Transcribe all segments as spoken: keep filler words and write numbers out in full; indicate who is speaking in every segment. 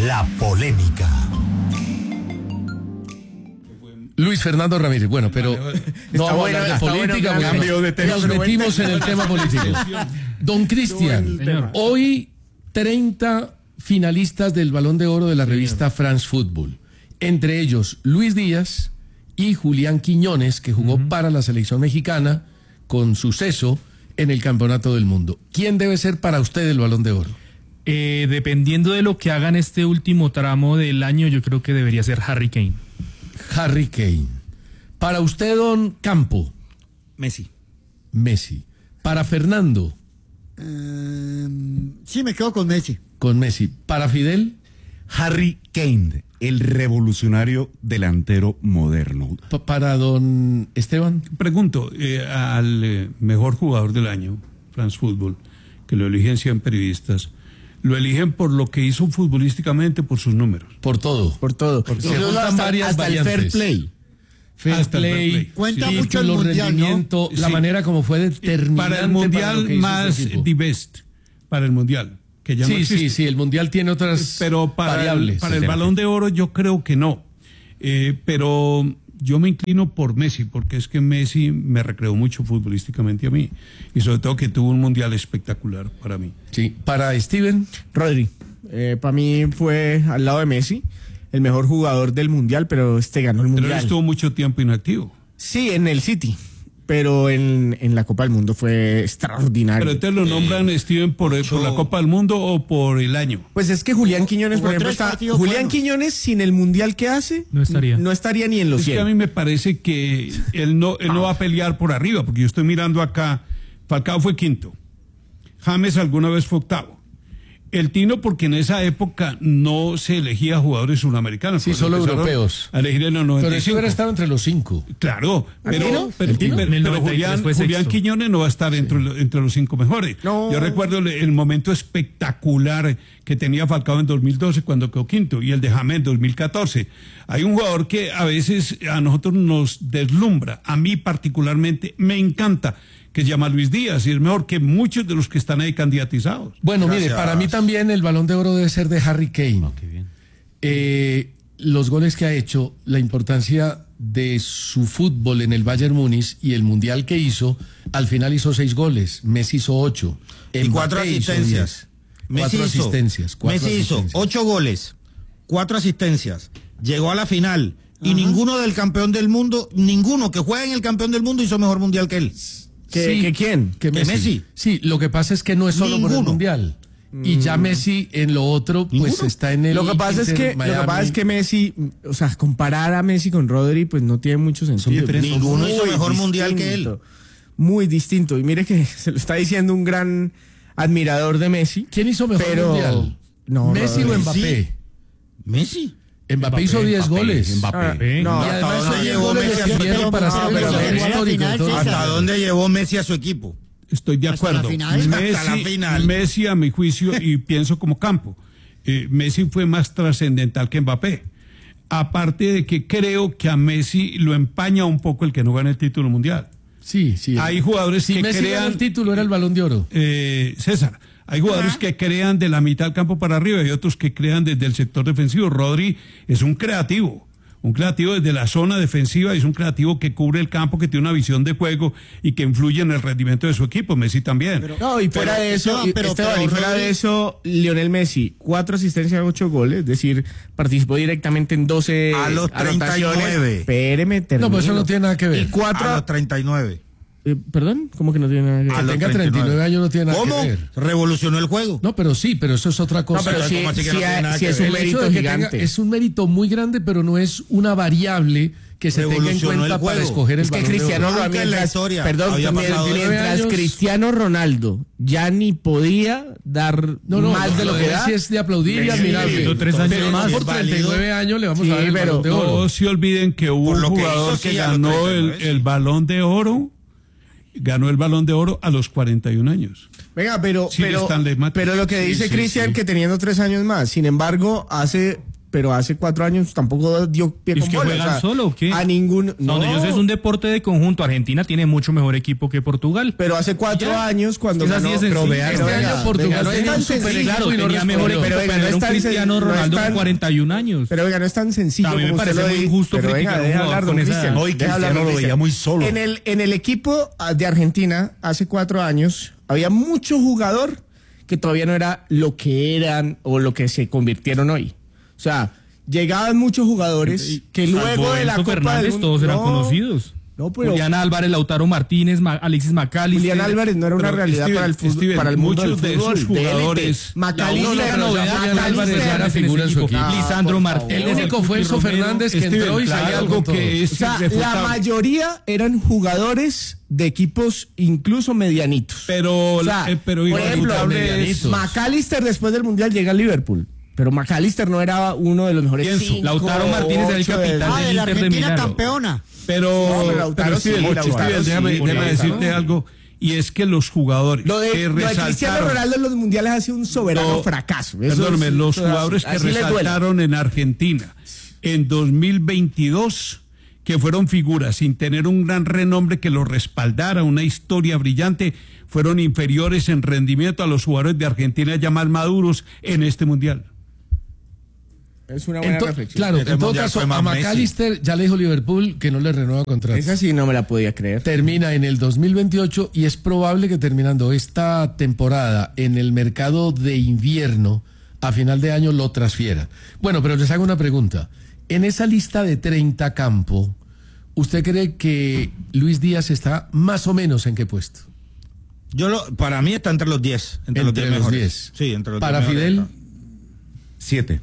Speaker 1: La polémica.
Speaker 2: Luis Fernando Ramírez, bueno, pero no vamos a hablar de política,
Speaker 3: bueno,
Speaker 2: porque nos metimos en el tema político. Don Cristian, hoy treinta finalistas del Balón de Oro de la revista France Football, entre ellos Luis Díaz y Julián Quiñones, que jugó uh-huh. para la selección mexicana con suceso en el Campeonato del Mundo. ¿Quién debe ser para usted el Balón de Oro?
Speaker 3: Eh, dependiendo de lo que hagan este último tramo del año, yo creo que debería ser Harry Kane.
Speaker 2: Harry Kane. Para usted, don Campo.
Speaker 4: Messi.
Speaker 2: Messi. Para Fernando.
Speaker 5: Uh, sí, me quedo con Messi.
Speaker 2: Con Messi. Para Fidel.
Speaker 4: Harry Kane, el revolucionario delantero moderno.
Speaker 2: Pa- para don Esteban.
Speaker 6: Pregunto eh, al eh, mejor jugador del año, France Football, que lo eligen cien periodistas. ¿Lo eligen por lo que hizo futbolísticamente, por sus números?
Speaker 2: Por todo.
Speaker 3: Por todo.
Speaker 2: Por todo.
Speaker 3: Se
Speaker 2: juntan varias
Speaker 3: hasta
Speaker 2: variantes.
Speaker 3: el fair play.
Speaker 2: Fair
Speaker 6: Hasta el
Speaker 2: play,
Speaker 6: fair play.
Speaker 5: Cuenta
Speaker 2: sí,
Speaker 5: mucho el
Speaker 2: los
Speaker 5: mundial,
Speaker 2: rendimiento,
Speaker 6: ¿no?
Speaker 2: la
Speaker 6: Sí.
Speaker 2: manera como fue determinante
Speaker 6: Para el mundial
Speaker 2: para
Speaker 6: más the best, para el mundial, que ya
Speaker 2: sí,
Speaker 6: no existe.
Speaker 2: sí, sí, el mundial tiene otras
Speaker 6: Pero para
Speaker 2: variables.
Speaker 6: el, para el Balón de Oro yo creo que no. Eh, pero yo me inclino por Messi, porque es que Messi me recreó mucho futbolísticamente a mí. Y sobre todo que tuvo un mundial espectacular para mí.
Speaker 2: Sí, para Steven.
Speaker 7: Rodri, eh, para mí fue al lado de Messi el mejor jugador del mundial, pero este ganó el
Speaker 6: Pero
Speaker 7: mundial.
Speaker 6: él estuvo mucho tiempo inactivo.
Speaker 7: Sí, en el City, pero en, en la Copa del Mundo fue extraordinario.
Speaker 6: Pero entonces lo nombran, Steven, por, por la Copa del Mundo o por el año.
Speaker 7: Pues es que Julián Quiñones,
Speaker 5: Jugó
Speaker 7: por ejemplo,
Speaker 5: tres
Speaker 7: está,
Speaker 5: partidos
Speaker 7: Julián
Speaker 5: buenos.
Speaker 7: Quiñones sin el mundial que hace,
Speaker 3: No estaría.
Speaker 7: no estaría ni en los
Speaker 6: Es que
Speaker 7: cien.
Speaker 6: a mí me parece que él no, él no va a pelear por arriba, porque yo estoy mirando acá, Falcao fue quinto, James alguna vez fue octavo. El Tino, porque en esa época no se elegía jugadores sudamericanos.
Speaker 2: Sí,
Speaker 6: cuando
Speaker 2: solo
Speaker 6: empezaron
Speaker 2: europeos.
Speaker 6: A elegir en los noventa y
Speaker 2: Pero sí
Speaker 6: cinco.
Speaker 2: hubiera estado entre los cinco.
Speaker 6: Claro, pero,
Speaker 7: Tino?
Speaker 6: pero,
Speaker 3: ¿El Tino?
Speaker 6: pero-
Speaker 3: En el
Speaker 6: pero
Speaker 3: noventa y tres
Speaker 6: Julián,
Speaker 3: fue
Speaker 6: Julián
Speaker 3: sexto.
Speaker 6: Quiñones no va a estar entre, lo- entre los cinco mejores.
Speaker 7: No.
Speaker 6: Yo recuerdo el, el momento espectacular que tenía Falcao en dos mil doce cuando quedó quinto y el de James en dos mil catorce. Hay un jugador que a veces a nosotros nos deslumbra, a mí particularmente me encanta, que se llama Luis Díaz y es mejor que muchos de los que están ahí candidatizados.
Speaker 2: Bueno,
Speaker 4: Gracias.
Speaker 2: mire, para mí también el Balón de Oro debe ser de Harry Kane. Eh, los goles que ha hecho, la importancia de su fútbol en el Bayern Múnich y el mundial que hizo, al final hizo seis goles, Messi hizo ocho.
Speaker 4: Y cuatro
Speaker 2: Mbappé hizo
Speaker 4: asistencias.
Speaker 2: diez.
Speaker 4: Messi
Speaker 2: Cuatro
Speaker 4: hizo,
Speaker 2: asistencias. Cuatro
Speaker 4: Messi hizo
Speaker 2: asistencias.
Speaker 4: ocho goles, cuatro asistencias, llegó a la final y ninguno del campeón del mundo, ninguno que juega en el campeón del mundo hizo mejor mundial que él.
Speaker 7: ¿Que,
Speaker 2: Sí,
Speaker 7: que quién?
Speaker 2: Que
Speaker 4: Que
Speaker 2: Messi.
Speaker 4: Messi.
Speaker 2: Sí, lo que pasa es que no es solo por el
Speaker 4: Ninguno.
Speaker 2: mundial. Y ya Messi en lo otro, pues
Speaker 4: Ninguno.
Speaker 2: está en el.
Speaker 7: Lo que pasa es
Speaker 2: Inter
Speaker 7: que lo que
Speaker 2: Miami.
Speaker 7: pasa es que Messi, o sea, comparar a Messi con Rodri, pues no tiene mucho sentido.
Speaker 4: diferentes. Ninguno hizo
Speaker 7: Muy
Speaker 4: mejor mundial que él.
Speaker 7: distinto, Muy distinto. Y mire que se lo está diciendo un gran admirador de Messi.
Speaker 2: ¿Quién hizo mejor
Speaker 7: pero
Speaker 2: mundial?
Speaker 7: No,
Speaker 2: ¿Messi
Speaker 7: Rodri.
Speaker 2: o Mbappé?
Speaker 4: Messi.
Speaker 2: Mbappé hizo diez goles.
Speaker 7: Ah,
Speaker 3: Mbappé.
Speaker 7: no,
Speaker 2: Y
Speaker 4: ¿Hasta
Speaker 2: además
Speaker 4: dónde
Speaker 2: esos
Speaker 4: llegó
Speaker 2: goles
Speaker 4: Messi
Speaker 2: los
Speaker 4: a su
Speaker 2: hicieron
Speaker 4: equipo?
Speaker 2: para
Speaker 5: No,
Speaker 2: ser el
Speaker 5: pero
Speaker 2: goleador
Speaker 5: llegó a la
Speaker 2: histórico.
Speaker 5: final,
Speaker 2: entonces-
Speaker 5: César.
Speaker 4: ¿Hasta dónde llevó Messi a su equipo?
Speaker 6: Estoy de
Speaker 5: Hasta la
Speaker 6: acuerdo.
Speaker 5: final.
Speaker 4: Hasta
Speaker 6: Messi,
Speaker 4: la final.
Speaker 6: Messi, a mi juicio, y pienso como Campo, eh, Messi fue más trascendental que Mbappé. Aparte de que creo que a Messi lo empaña un poco el que no gane el título mundial.
Speaker 2: Sí, sí.
Speaker 6: Hay jugadores
Speaker 2: si
Speaker 6: que
Speaker 2: Messi
Speaker 6: crean-
Speaker 2: gana el título, era el Balón de Oro.
Speaker 6: Eh, César, hay jugadores que crean de la mitad del campo para arriba y otros que crean desde el sector defensivo. Rodri es un creativo. Un creativo desde la zona defensiva, es un creativo que cubre el campo, que tiene una visión de juego y que influye en el rendimiento de su equipo. Messi también.
Speaker 7: No, y fuera
Speaker 5: Pero,
Speaker 7: de eso,
Speaker 5: Esteban,
Speaker 7: y-
Speaker 5: pero-
Speaker 7: Esteban,
Speaker 5: pero
Speaker 7: y fuera
Speaker 5: Rodri-
Speaker 7: de eso, Lionel Messi, cuatro asistencias, ocho goles, es decir, participó directamente en doce
Speaker 4: A los
Speaker 7: anotaciones.
Speaker 4: treinta y nueve.
Speaker 7: Espéreme,
Speaker 2: No,
Speaker 7: termino.
Speaker 2: pues eso no tiene nada que ver.
Speaker 7: Y cuatro,
Speaker 4: A los treinta y nueve.
Speaker 7: eh, perdón, ¿cómo que no tiene nada que ver?
Speaker 4: A
Speaker 2: Que
Speaker 4: los
Speaker 2: tenga
Speaker 4: treinta y nueve.
Speaker 2: treinta y nueve años no tiene nada
Speaker 4: ¿Cómo?
Speaker 2: que ver.
Speaker 4: Revolucionó el juego.
Speaker 2: No, pero sí, pero eso es otra
Speaker 7: No,
Speaker 2: cosa.
Speaker 7: pero sí,
Speaker 4: ¿cómo así que
Speaker 7: sí
Speaker 4: no tiene
Speaker 7: hay-
Speaker 4: nada
Speaker 7: sí
Speaker 4: que
Speaker 7: es
Speaker 4: ver?
Speaker 7: un
Speaker 2: El hecho
Speaker 7: mérito
Speaker 2: de que tenga-
Speaker 7: gigante.
Speaker 2: es un mérito muy grande, pero no es una variable que se tenga en
Speaker 4: Revolucionó
Speaker 2: cuenta
Speaker 4: el
Speaker 2: para
Speaker 4: juego.
Speaker 2: escoger el
Speaker 7: Es que
Speaker 2: Balón de
Speaker 7: Cristiano
Speaker 2: Oro.
Speaker 4: Nunca
Speaker 7: Ronaldo,
Speaker 4: en la
Speaker 7: mientras-
Speaker 4: historia
Speaker 7: perdón,
Speaker 4: había
Speaker 7: también,
Speaker 4: pasado
Speaker 2: de
Speaker 7: mientras
Speaker 2: nueve años.
Speaker 7: Cristiano Ronaldo ya ni podía dar
Speaker 2: No, no,
Speaker 7: más de lo que da.
Speaker 2: Messi es de aplaudir y
Speaker 7: Messi,
Speaker 2: admirable.
Speaker 3: sí, tres años
Speaker 2: pero
Speaker 3: más.
Speaker 2: por
Speaker 4: Es
Speaker 2: treinta y nueve años le vamos
Speaker 7: Sí,
Speaker 2: a dar el
Speaker 7: pero
Speaker 2: Balón de Oro.
Speaker 6: No se olviden que hubo
Speaker 4: Por
Speaker 6: un
Speaker 4: lo que
Speaker 6: jugador
Speaker 4: hizo,
Speaker 6: que
Speaker 4: sí, a los
Speaker 6: ganó
Speaker 4: treinta y
Speaker 6: el,
Speaker 4: nueve, sí.
Speaker 6: el Balón de Oro, ganó el Balón de Oro a los cuarenta y un años.
Speaker 7: Venga, pero,
Speaker 6: Sí,
Speaker 7: pero,
Speaker 6: Stanley Matic.
Speaker 7: pero lo que
Speaker 6: Sí,
Speaker 7: dice
Speaker 6: sí,
Speaker 7: Cristian,
Speaker 6: sí.
Speaker 7: que teniendo tres años más, sin embargo, hace pero hace cuatro años tampoco dio pie
Speaker 3: ¿Es
Speaker 7: con
Speaker 3: que
Speaker 7: bola.
Speaker 3: juegan
Speaker 7: o sea,
Speaker 3: solo o qué?
Speaker 7: A ningún...
Speaker 3: No, yo sé, es un deporte de conjunto. Argentina tiene mucho mejor equipo que Portugal.
Speaker 7: Pero hace cuatro
Speaker 3: Ya.
Speaker 7: años cuando
Speaker 3: Es así
Speaker 7: ganó...
Speaker 3: de sencillo.
Speaker 7: pero vea,
Speaker 2: Este
Speaker 7: pero
Speaker 2: año
Speaker 7: venga,
Speaker 2: Portugal
Speaker 7: venga, no es
Speaker 2: tiene
Speaker 7: tan
Speaker 2: un super
Speaker 7: sencillo.
Speaker 2: equipo
Speaker 3: Claro,
Speaker 2: y no
Speaker 3: tenía mejor
Speaker 2: respondió.
Speaker 3: equipo,
Speaker 7: Pero
Speaker 3: pero,
Speaker 7: venga, no
Speaker 3: era
Speaker 7: es
Speaker 3: un
Speaker 7: tan
Speaker 3: Cristiano
Speaker 7: sen- no es
Speaker 3: Ronaldo
Speaker 7: tan-
Speaker 3: con cuarenta y un años.
Speaker 7: Pero venga, no es tan sencillo.
Speaker 3: A mí me
Speaker 7: como usted
Speaker 3: parece
Speaker 7: lo
Speaker 3: muy
Speaker 7: di-
Speaker 3: injusto
Speaker 7: pero
Speaker 3: criticar
Speaker 7: venga,
Speaker 3: a un
Speaker 7: deja
Speaker 3: jugador
Speaker 7: hablar,
Speaker 3: con
Speaker 7: don
Speaker 3: esa
Speaker 7: Cristian.
Speaker 3: edad.
Speaker 4: Hoy
Speaker 7: Deja hablar,
Speaker 4: Cristiano
Speaker 7: don
Speaker 4: lo veía
Speaker 7: Cristian.
Speaker 4: muy solo.
Speaker 7: En el, en el equipo ah, de Argentina, hace cuatro años, había mucho jugador que todavía no era lo que eran o lo que se convirtieron hoy. O sea, llegaban muchos jugadores que
Speaker 3: Salvo
Speaker 7: luego de la
Speaker 3: Enzo
Speaker 7: Copa
Speaker 3: Fernández,
Speaker 7: del Mundo...
Speaker 3: todos eran
Speaker 7: No,
Speaker 3: conocidos.
Speaker 7: No, pero
Speaker 3: Julián Álvarez, Lautaro Martínez, Ma- Alexis McAllister.
Speaker 7: Julián Álvarez no era una
Speaker 6: Pero,
Speaker 7: realidad
Speaker 6: Steven,
Speaker 7: para el fútbol,
Speaker 6: Steven,
Speaker 7: para el mundo
Speaker 6: muchos
Speaker 7: del
Speaker 6: de
Speaker 7: fútbol.
Speaker 6: esos jugadores-
Speaker 7: McAllister,
Speaker 3: La única novedad,
Speaker 7: McAllister,
Speaker 3: Julián Álvarez ya era
Speaker 2: figura en su equipo.
Speaker 7: Ah,
Speaker 3: Lisandro
Speaker 7: por
Speaker 3: Martínez.
Speaker 2: El único fue Enzo Fernández que
Speaker 6: Steven,
Speaker 2: entró y
Speaker 6: claro,
Speaker 2: salió
Speaker 6: algo
Speaker 2: con todo.
Speaker 6: que es
Speaker 7: O sea, la
Speaker 6: irrefutable.
Speaker 7: mayoría eran jugadores de equipos incluso medianitos.
Speaker 6: Pero,
Speaker 7: O sea,
Speaker 6: eh, pero
Speaker 7: por ejemplo,
Speaker 6: irrefutable es-
Speaker 7: McAllister después del Mundial llega al Liverpool. Pero McAllister no era uno de los mejores
Speaker 6: Pienso,
Speaker 7: cinco,
Speaker 3: Lautaro Martínez era el
Speaker 7: ocho del-
Speaker 3: capitán
Speaker 5: Ah,
Speaker 3: del
Speaker 5: de la
Speaker 3: Inter de
Speaker 5: Argentina
Speaker 3: Milán.
Speaker 5: campeona.
Speaker 6: Pero,
Speaker 7: No, pero
Speaker 6: pero,
Speaker 7: Lautaro
Speaker 6: Steven,
Speaker 7: sí,
Speaker 6: Steven,
Speaker 7: Lautaro
Speaker 6: déjame,
Speaker 7: sí,
Speaker 6: déjame
Speaker 7: Lautaro.
Speaker 6: decirte algo, y es que los jugadores
Speaker 7: Lo de,
Speaker 6: que
Speaker 7: lo de Cristiano
Speaker 6: resaltaron,
Speaker 7: Ronaldo en los mundiales ha sido un soberano
Speaker 6: No,
Speaker 7: fracaso. Eso
Speaker 6: perdóname,
Speaker 7: es-
Speaker 6: los
Speaker 7: eso es
Speaker 6: jugadores
Speaker 7: así.
Speaker 6: que
Speaker 7: Así le duele.
Speaker 6: resaltaron en Argentina en dos mil veintidós, que fueron figuras sin tener un gran renombre que los respaldara, una historia brillante, fueron inferiores en rendimiento a los jugadores de Argentina ya más maduros en este mundial.
Speaker 7: Es una buena
Speaker 2: En to-
Speaker 7: reflexión.
Speaker 2: claro,
Speaker 4: Este
Speaker 2: en todo
Speaker 4: mundial
Speaker 2: caso,
Speaker 4: fue más
Speaker 2: a
Speaker 4: Messi.
Speaker 2: McAllister ya le dijo Liverpool que no le renueva contrato.
Speaker 7: Esa sí no me la podía creer.
Speaker 2: Termina en el dos mil veintiocho y es probable que terminando esta temporada en el mercado de invierno a final de año lo transfiera. Bueno, pero les hago una pregunta. En esa lista de treinta Campo, ¿usted cree que Luis Díaz está más o menos en qué puesto?
Speaker 4: Yo lo, para mí está entre los diez. Entre, los
Speaker 2: Entre
Speaker 4: diez
Speaker 2: los
Speaker 4: mejores.
Speaker 2: diez.
Speaker 4: Sí, entre los
Speaker 2: Para
Speaker 4: diez mejores
Speaker 2: Fidel,
Speaker 4: está.
Speaker 1: Siete.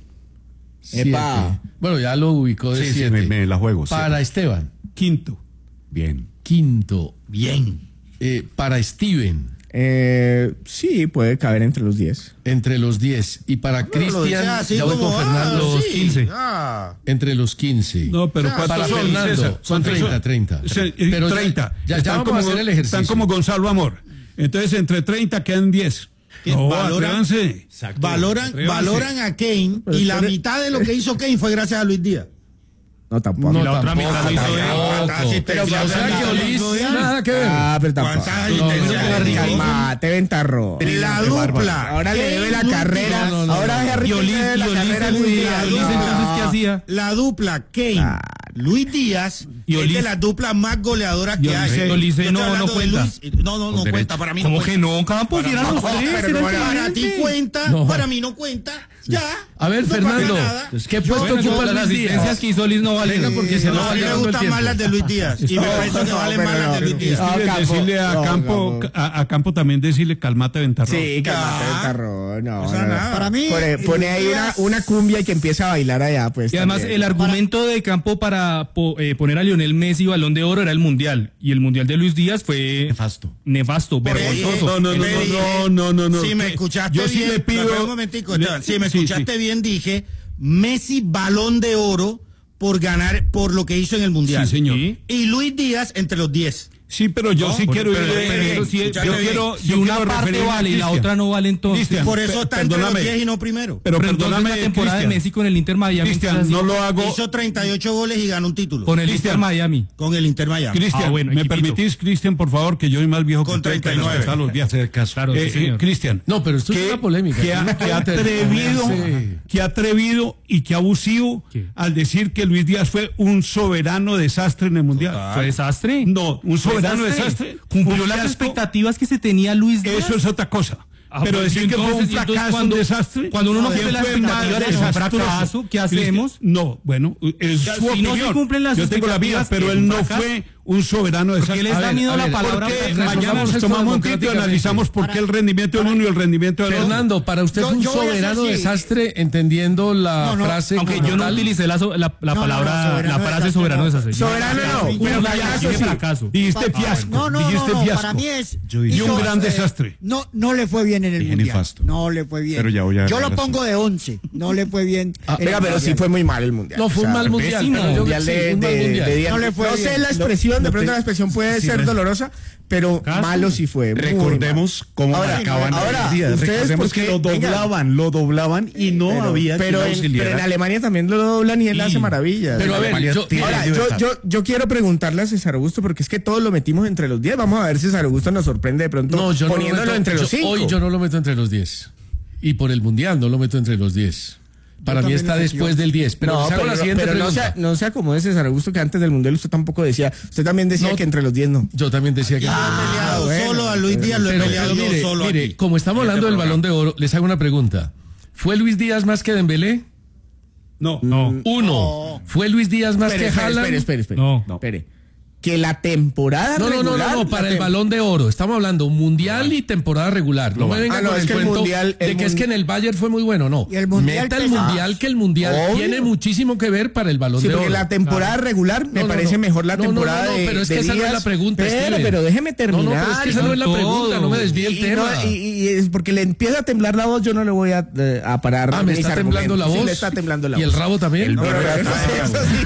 Speaker 7: Epa.
Speaker 2: siete. Bueno, ya lo ubicó de
Speaker 1: Sí, sí,
Speaker 2: siete.
Speaker 1: me, me la juego. siete.
Speaker 2: Para Esteban,
Speaker 6: Quinto.
Speaker 1: Bien.
Speaker 2: quinto.
Speaker 4: Bien.
Speaker 2: Eh, para Steven,
Speaker 7: Eh, sí, puede caber entre los diez.
Speaker 2: entre los diez. Y para
Speaker 4: Pero lo dice
Speaker 2: Cristian,
Speaker 4: así
Speaker 2: ya voy
Speaker 4: como,
Speaker 2: con
Speaker 4: ah,
Speaker 2: Fernando,
Speaker 4: sí,
Speaker 3: quince.
Speaker 4: ah.
Speaker 2: entre los quince.
Speaker 6: No, pero
Speaker 4: Ah,
Speaker 6: ¿cuántos
Speaker 2: para
Speaker 6: son,
Speaker 2: Fernando,
Speaker 6: César?
Speaker 2: son
Speaker 6: ¿Cuántos
Speaker 2: treinta, treinta.
Speaker 6: Se- eh,
Speaker 2: Pero ya-
Speaker 6: treinta.
Speaker 2: ya- ya
Speaker 6: Están
Speaker 2: vamos a
Speaker 6: como-
Speaker 2: hacer el ejercicio.
Speaker 6: Están como Gonzalo Amor. Entonces, entre treinta quedan diez.
Speaker 4: Que
Speaker 6: No,
Speaker 4: valoran-
Speaker 6: atrévanse.
Speaker 4: Valoran,
Speaker 6: Atrévanse.
Speaker 4: valoran a Kane y la mitad de lo que hizo Kane fue gracias a Luis Díaz.
Speaker 7: No, tampoco.
Speaker 2: No,
Speaker 3: la otra
Speaker 2: tampoco,
Speaker 3: mitad lo hizo
Speaker 2: tampoco.
Speaker 4: él.
Speaker 2: Pero,
Speaker 4: Pero,
Speaker 2: o sea que
Speaker 4: pero,
Speaker 2: Olis,
Speaker 4: pero,
Speaker 2: nada que ver.
Speaker 7: Ah, pero tampoco.
Speaker 4: ¿Cuántas
Speaker 2: no,
Speaker 4: asistencias
Speaker 2: no,
Speaker 4: le dio?
Speaker 7: Calmate, ventarro.
Speaker 4: La dupla.
Speaker 7: Ahora le debe la
Speaker 4: Kane, Luis
Speaker 7: carrera.
Speaker 4: Díaz.
Speaker 2: No, no, no,
Speaker 7: Ahora
Speaker 2: no.
Speaker 7: Harry
Speaker 3: Y
Speaker 7: Kane
Speaker 3: Olis,
Speaker 7: le debe
Speaker 3: y
Speaker 7: la
Speaker 3: Olis,
Speaker 7: carrera a
Speaker 3: el-
Speaker 7: Luis
Speaker 3: y
Speaker 7: Díaz.
Speaker 3: Olis,
Speaker 7: No.
Speaker 3: entonces, ¿qué hacía?
Speaker 4: La dupla Kane,
Speaker 7: Ah.
Speaker 4: Luis Díaz,
Speaker 3: Y
Speaker 4: es
Speaker 3: Olis-
Speaker 4: de las duplas más goleadoras
Speaker 3: Y
Speaker 4: que hay.
Speaker 3: Olis- Olis
Speaker 4: Yo estoy
Speaker 3: no- no
Speaker 4: hablando de
Speaker 3: cuenta.
Speaker 4: Luis- No, no, no cuenta. Para mí no
Speaker 3: ¿Cómo
Speaker 4: cuenta.
Speaker 3: que no? Campos, si eran los
Speaker 4: No,
Speaker 3: tres,
Speaker 4: pero
Speaker 3: era
Speaker 4: no, para
Speaker 3: evidente.
Speaker 4: ti cuenta,
Speaker 2: No.
Speaker 4: para mí no cuenta. Ya.
Speaker 2: A ver,
Speaker 4: No pasa
Speaker 2: Fernando,
Speaker 4: nada.
Speaker 2: ¿qué puesto
Speaker 3: Bueno,
Speaker 2: ocupa
Speaker 3: las
Speaker 2: Luis
Speaker 3: asistencias
Speaker 2: Díaz?
Speaker 3: que hizo Olis no valen.
Speaker 2: Venga, porque se
Speaker 4: No,
Speaker 2: nos
Speaker 4: a
Speaker 2: va
Speaker 4: mí me
Speaker 2: llegando el
Speaker 4: gustan
Speaker 2: tiempo.
Speaker 4: más las de Luis Díaz. Y me
Speaker 7: No,
Speaker 4: parece que
Speaker 7: no,
Speaker 4: valen
Speaker 7: pero
Speaker 4: más las de
Speaker 7: no.
Speaker 4: Luis Díaz.
Speaker 7: Ah,
Speaker 6: Steven,
Speaker 7: Campo.
Speaker 6: decirle a
Speaker 7: No,
Speaker 6: Campo,
Speaker 7: Campo.
Speaker 6: a, a Campo también decirle calmate ventarrón.
Speaker 7: Sí, calmate,
Speaker 4: Ya.
Speaker 7: ventarro. No,
Speaker 4: O sea,
Speaker 7: no, no.
Speaker 4: nada.
Speaker 5: Para mí,
Speaker 7: Pone, pone ahí una,
Speaker 5: Díaz-
Speaker 7: una cumbia y que empiece a bailar allá, pues.
Speaker 3: Y además
Speaker 7: también.
Speaker 3: el argumento de Campo para po- eh, poner a Lionel Messi Balón de Oro era el Mundial. Y el Mundial de Luis Díaz fue
Speaker 1: Nefasto.
Speaker 3: nefasto,
Speaker 4: Por ahí,
Speaker 3: vergonzoso.
Speaker 6: No, no, no,
Speaker 4: le
Speaker 6: no,
Speaker 4: dije,
Speaker 6: no, no, no, no.
Speaker 4: Si me
Speaker 6: Que-
Speaker 4: escuchaste
Speaker 6: yo sí
Speaker 4: bien,
Speaker 6: le pido-
Speaker 4: pero un momentico,
Speaker 6: le-
Speaker 4: Esteban, si me
Speaker 6: sí,
Speaker 4: escuchaste
Speaker 6: sí.
Speaker 4: bien, dije Messi Balón de Oro por ganar, por lo que hizo en el Mundial.
Speaker 6: Sí, señor.
Speaker 3: Sí.
Speaker 4: Y Luis Díaz entre los diez.
Speaker 6: Sí, pero yo
Speaker 4: No,
Speaker 6: sí
Speaker 4: pero-
Speaker 6: quiero
Speaker 4: pero-
Speaker 6: ir de-
Speaker 4: pero-
Speaker 6: yo
Speaker 4: si-
Speaker 6: quiero,
Speaker 4: bien.
Speaker 6: quiero-
Speaker 3: Si
Speaker 6: yo
Speaker 3: una
Speaker 6: quiero
Speaker 3: parte
Speaker 6: referirme a
Speaker 3: vale y la
Speaker 6: Cristian.
Speaker 3: otra no vale, entonces.
Speaker 6: Cristian,
Speaker 4: Por eso
Speaker 6: pe-
Speaker 4: está entre los
Speaker 6: perdóname.
Speaker 4: diez y no primero.
Speaker 6: Pero,
Speaker 3: Pero entonces
Speaker 6: perdóname,
Speaker 3: la temporada
Speaker 6: Cristian.
Speaker 3: de Messi con el Inter Miami.
Speaker 6: Cristian,
Speaker 3: entonces,
Speaker 6: no lo hago.
Speaker 4: Hizo treinta y ocho goles y ganó un título.
Speaker 3: Con el
Speaker 6: Cristian.
Speaker 3: Inter Miami.
Speaker 4: Con el Inter Miami.
Speaker 6: Cristian,
Speaker 3: Ah, bueno,
Speaker 6: ¿me
Speaker 3: equipito.
Speaker 6: permitís, Cristian, por favor, que yo soy más viejo
Speaker 4: Con
Speaker 6: que usted,
Speaker 4: treinta y
Speaker 6: que
Speaker 4: nueve.
Speaker 6: respetar los días.
Speaker 1: Hacer caso.
Speaker 3: Claro, sí,
Speaker 6: Eh, eh,
Speaker 3: señor.
Speaker 6: Cristian.
Speaker 2: No, pero esto es
Speaker 6: que-
Speaker 2: una polémica.
Speaker 6: Que ha, que ha atrevido,
Speaker 2: Sí.
Speaker 6: que ha atrevido y que abusivo
Speaker 3: ¿Qué?
Speaker 6: al decir que Luis Díaz fue un soberano desastre en el Mundial.
Speaker 3: ¿Fue desastre?
Speaker 6: No, un
Speaker 3: ¿Fue
Speaker 6: soberano desastre.
Speaker 3: Cumplió
Speaker 6: un
Speaker 3: las
Speaker 6: fiasco.
Speaker 3: expectativas que se tenía Luis Díaz.
Speaker 6: Eso es otra cosa.
Speaker 3: Ah,
Speaker 6: pero
Speaker 3: pues,
Speaker 6: decir
Speaker 3: y
Speaker 6: que fue un
Speaker 3: entonces- y entonces
Speaker 6: fracaso,
Speaker 3: cuando-
Speaker 6: un desastre.
Speaker 3: cuando uno no
Speaker 6: ¿quién
Speaker 3: cumple las
Speaker 6: fue más
Speaker 3: expectativas de un
Speaker 6: desastroso?
Speaker 3: fracaso, ¿qué
Speaker 6: Cristian,
Speaker 3: hacemos?
Speaker 6: No, bueno, es
Speaker 3: Ya,
Speaker 6: su
Speaker 3: si no se
Speaker 6: opinión.
Speaker 3: cumplen las
Speaker 6: Yo tengo la mía,
Speaker 3: expectativas,
Speaker 6: pero
Speaker 3: ¿qué?
Speaker 6: él
Speaker 3: ¿Un
Speaker 6: no
Speaker 3: fracaso?
Speaker 6: fue un soberano desastre.
Speaker 3: qué les
Speaker 2: A
Speaker 3: da
Speaker 2: ver,
Speaker 3: miedo
Speaker 2: a
Speaker 3: la
Speaker 2: ver,
Speaker 3: palabra
Speaker 6: Porque
Speaker 3: fracaso?
Speaker 6: mañana
Speaker 2: Resolvamos
Speaker 6: nos
Speaker 2: esto
Speaker 6: tomamos un tinto y
Speaker 2: democráticamente.
Speaker 6: analizamos por qué el rendimiento del uno y el rendimiento del otro.
Speaker 2: Fernando, para usted
Speaker 5: Yo-
Speaker 2: es un
Speaker 5: yo voy a ser
Speaker 2: soberano
Speaker 5: así.
Speaker 2: desastre entendiendo la
Speaker 5: No, no,
Speaker 2: frase
Speaker 3: Aunque
Speaker 2: como
Speaker 3: yo no
Speaker 2: tal.
Speaker 3: utilicé la, so- la, la
Speaker 5: No, no, no,
Speaker 3: palabra,
Speaker 5: soberano
Speaker 3: la frase
Speaker 5: desastre,
Speaker 3: soberano
Speaker 5: no.
Speaker 3: desastre.
Speaker 7: Soberano no,
Speaker 3: Dije
Speaker 7: pero
Speaker 3: fracaso,
Speaker 7: fracaso
Speaker 3: dije
Speaker 7: sí.
Speaker 3: fracaso.
Speaker 6: Dijiste
Speaker 5: Pa-
Speaker 6: fiasco.
Speaker 5: No, no,
Speaker 6: dijiste
Speaker 5: no, no,
Speaker 6: fiasco.
Speaker 5: para mí es...
Speaker 1: Yo dije-
Speaker 6: Y un
Speaker 5: hizo,
Speaker 6: gran
Speaker 5: eh,
Speaker 6: desastre.
Speaker 5: No, no le fue bien en el
Speaker 1: Dije
Speaker 5: Mundial.
Speaker 1: nefasto.
Speaker 5: No le fue bien.
Speaker 1: Pero ya voy a
Speaker 5: Yo lo
Speaker 1: arreglar
Speaker 5: pongo de once. No le fue bien.
Speaker 7: Ah,
Speaker 5: en el
Speaker 7: venga, pero sí
Speaker 5: Mundial.
Speaker 7: fue muy mal el mundial.
Speaker 2: No, fue un mal mundial,
Speaker 7: pésimo.
Speaker 2: pero yo-
Speaker 7: mundial
Speaker 2: sí,
Speaker 7: de,
Speaker 2: un mal
Speaker 7: de-
Speaker 2: mundial.
Speaker 7: de Díaz.
Speaker 5: No le fue
Speaker 7: No sé
Speaker 5: bien.
Speaker 7: la expresión expresión, de
Speaker 1: No
Speaker 7: pronto
Speaker 1: te-
Speaker 7: la expresión puede
Speaker 1: sí,
Speaker 7: ser
Speaker 1: res-
Speaker 7: dolorosa, pero
Speaker 3: Caso.
Speaker 7: malo sí fue. muy
Speaker 1: Recordemos
Speaker 7: malo.
Speaker 1: cómo
Speaker 7: Ahora,
Speaker 1: marcaban
Speaker 7: ahora,
Speaker 1: los días.
Speaker 7: ustedes
Speaker 1: Recordemos
Speaker 7: porque-
Speaker 1: que lo
Speaker 7: venga,
Speaker 1: doblaban, lo doblaban y no
Speaker 7: pero,
Speaker 1: había
Speaker 7: pero,
Speaker 1: quien
Speaker 7: en,
Speaker 1: auxiliara.
Speaker 7: pero en Alemania también lo doblan y él hace maravillas.
Speaker 2: Pero a ver,
Speaker 1: Alemania
Speaker 2: yo,
Speaker 1: tiene
Speaker 7: Ahora, yo,
Speaker 1: libertad.
Speaker 7: yo, yo quiero preguntarle a César Augusto, porque es que todos lo metimos entre los diez. Vamos a ver si César Augusto nos sorprende de pronto
Speaker 2: no, yo no lo
Speaker 7: poniéndolo
Speaker 2: meto-
Speaker 7: entre los
Speaker 2: yo-
Speaker 7: cinco.
Speaker 2: Hoy yo no lo meto entre los diez. Y por el Mundial no lo meto entre los diez. Para mí
Speaker 5: también
Speaker 2: está
Speaker 5: necesito-
Speaker 2: después del diez. Pero
Speaker 7: no,
Speaker 2: les hago
Speaker 7: pero,
Speaker 2: la siguiente
Speaker 7: pero no,
Speaker 2: pregunta.
Speaker 7: se, no se acomode César Augusto, que antes del Mundial usted tampoco decía, usted también decía
Speaker 2: No.
Speaker 7: que entre los diez no.
Speaker 2: Yo también decía que...
Speaker 4: Yo he peleado
Speaker 7: bueno,
Speaker 4: solo a Luis Díaz, lo he
Speaker 2: Pero,
Speaker 4: peleado
Speaker 2: pero
Speaker 4: yo
Speaker 2: mire,
Speaker 4: solo
Speaker 2: mire,
Speaker 4: aquí.
Speaker 2: como estamos
Speaker 4: en
Speaker 2: hablando
Speaker 4: este
Speaker 2: del Balón
Speaker 4: programa.
Speaker 2: de Oro, les hago una pregunta. ¿Fue Luis Díaz más que Dembélé?
Speaker 6: No,
Speaker 3: No.
Speaker 2: Uno. ¿Fue Luis Díaz más
Speaker 7: Espere,
Speaker 2: que
Speaker 7: espere,
Speaker 2: Haaland?
Speaker 7: espere, espere, espere.
Speaker 3: No.
Speaker 7: Espere. Que la temporada
Speaker 2: No, no, no,
Speaker 7: regular,
Speaker 2: no, no, para
Speaker 7: la
Speaker 2: el
Speaker 7: tem-
Speaker 2: Balón de Oro. Estamos hablando mundial y temporada regular. No me venga
Speaker 7: Ah, no,
Speaker 2: con
Speaker 7: es
Speaker 2: el
Speaker 7: que el
Speaker 2: cuento
Speaker 7: mundial-
Speaker 2: de
Speaker 7: el
Speaker 2: que es
Speaker 7: mun-
Speaker 2: que en el Bayern fue muy bueno. No.
Speaker 5: Y el mundial
Speaker 2: Meta el
Speaker 5: pesa.
Speaker 2: mundial, que el mundial
Speaker 7: Obvio.
Speaker 2: tiene muchísimo que ver para el Balón
Speaker 7: Sí,
Speaker 2: de
Speaker 7: porque
Speaker 2: Oro.
Speaker 7: la temporada regular me
Speaker 2: No, no,
Speaker 7: parece
Speaker 2: no.
Speaker 7: mejor la
Speaker 2: No, no,
Speaker 7: temporada
Speaker 2: no, no,
Speaker 7: de
Speaker 2: pero es que
Speaker 7: de
Speaker 2: esa no es
Speaker 7: Díaz.
Speaker 2: la pregunta,
Speaker 7: Pero,
Speaker 2: Steven.
Speaker 7: pero déjeme
Speaker 2: No,
Speaker 7: terminar.
Speaker 2: no, pero es que esa no es la
Speaker 3: Todo.
Speaker 2: pregunta, no me desvíe el
Speaker 7: Y- y no,
Speaker 2: tema.
Speaker 7: y, y es porque le empieza a temblar la voz, yo no le voy a, eh, a parar.
Speaker 2: Ah, me
Speaker 7: mis
Speaker 2: está temblando la
Speaker 7: argumentos. Sí,
Speaker 2: voz.
Speaker 7: le está temblando la
Speaker 2: ¿Y el
Speaker 7: voz.
Speaker 2: rabo también?
Speaker 7: No, no, no, eso, eso sí.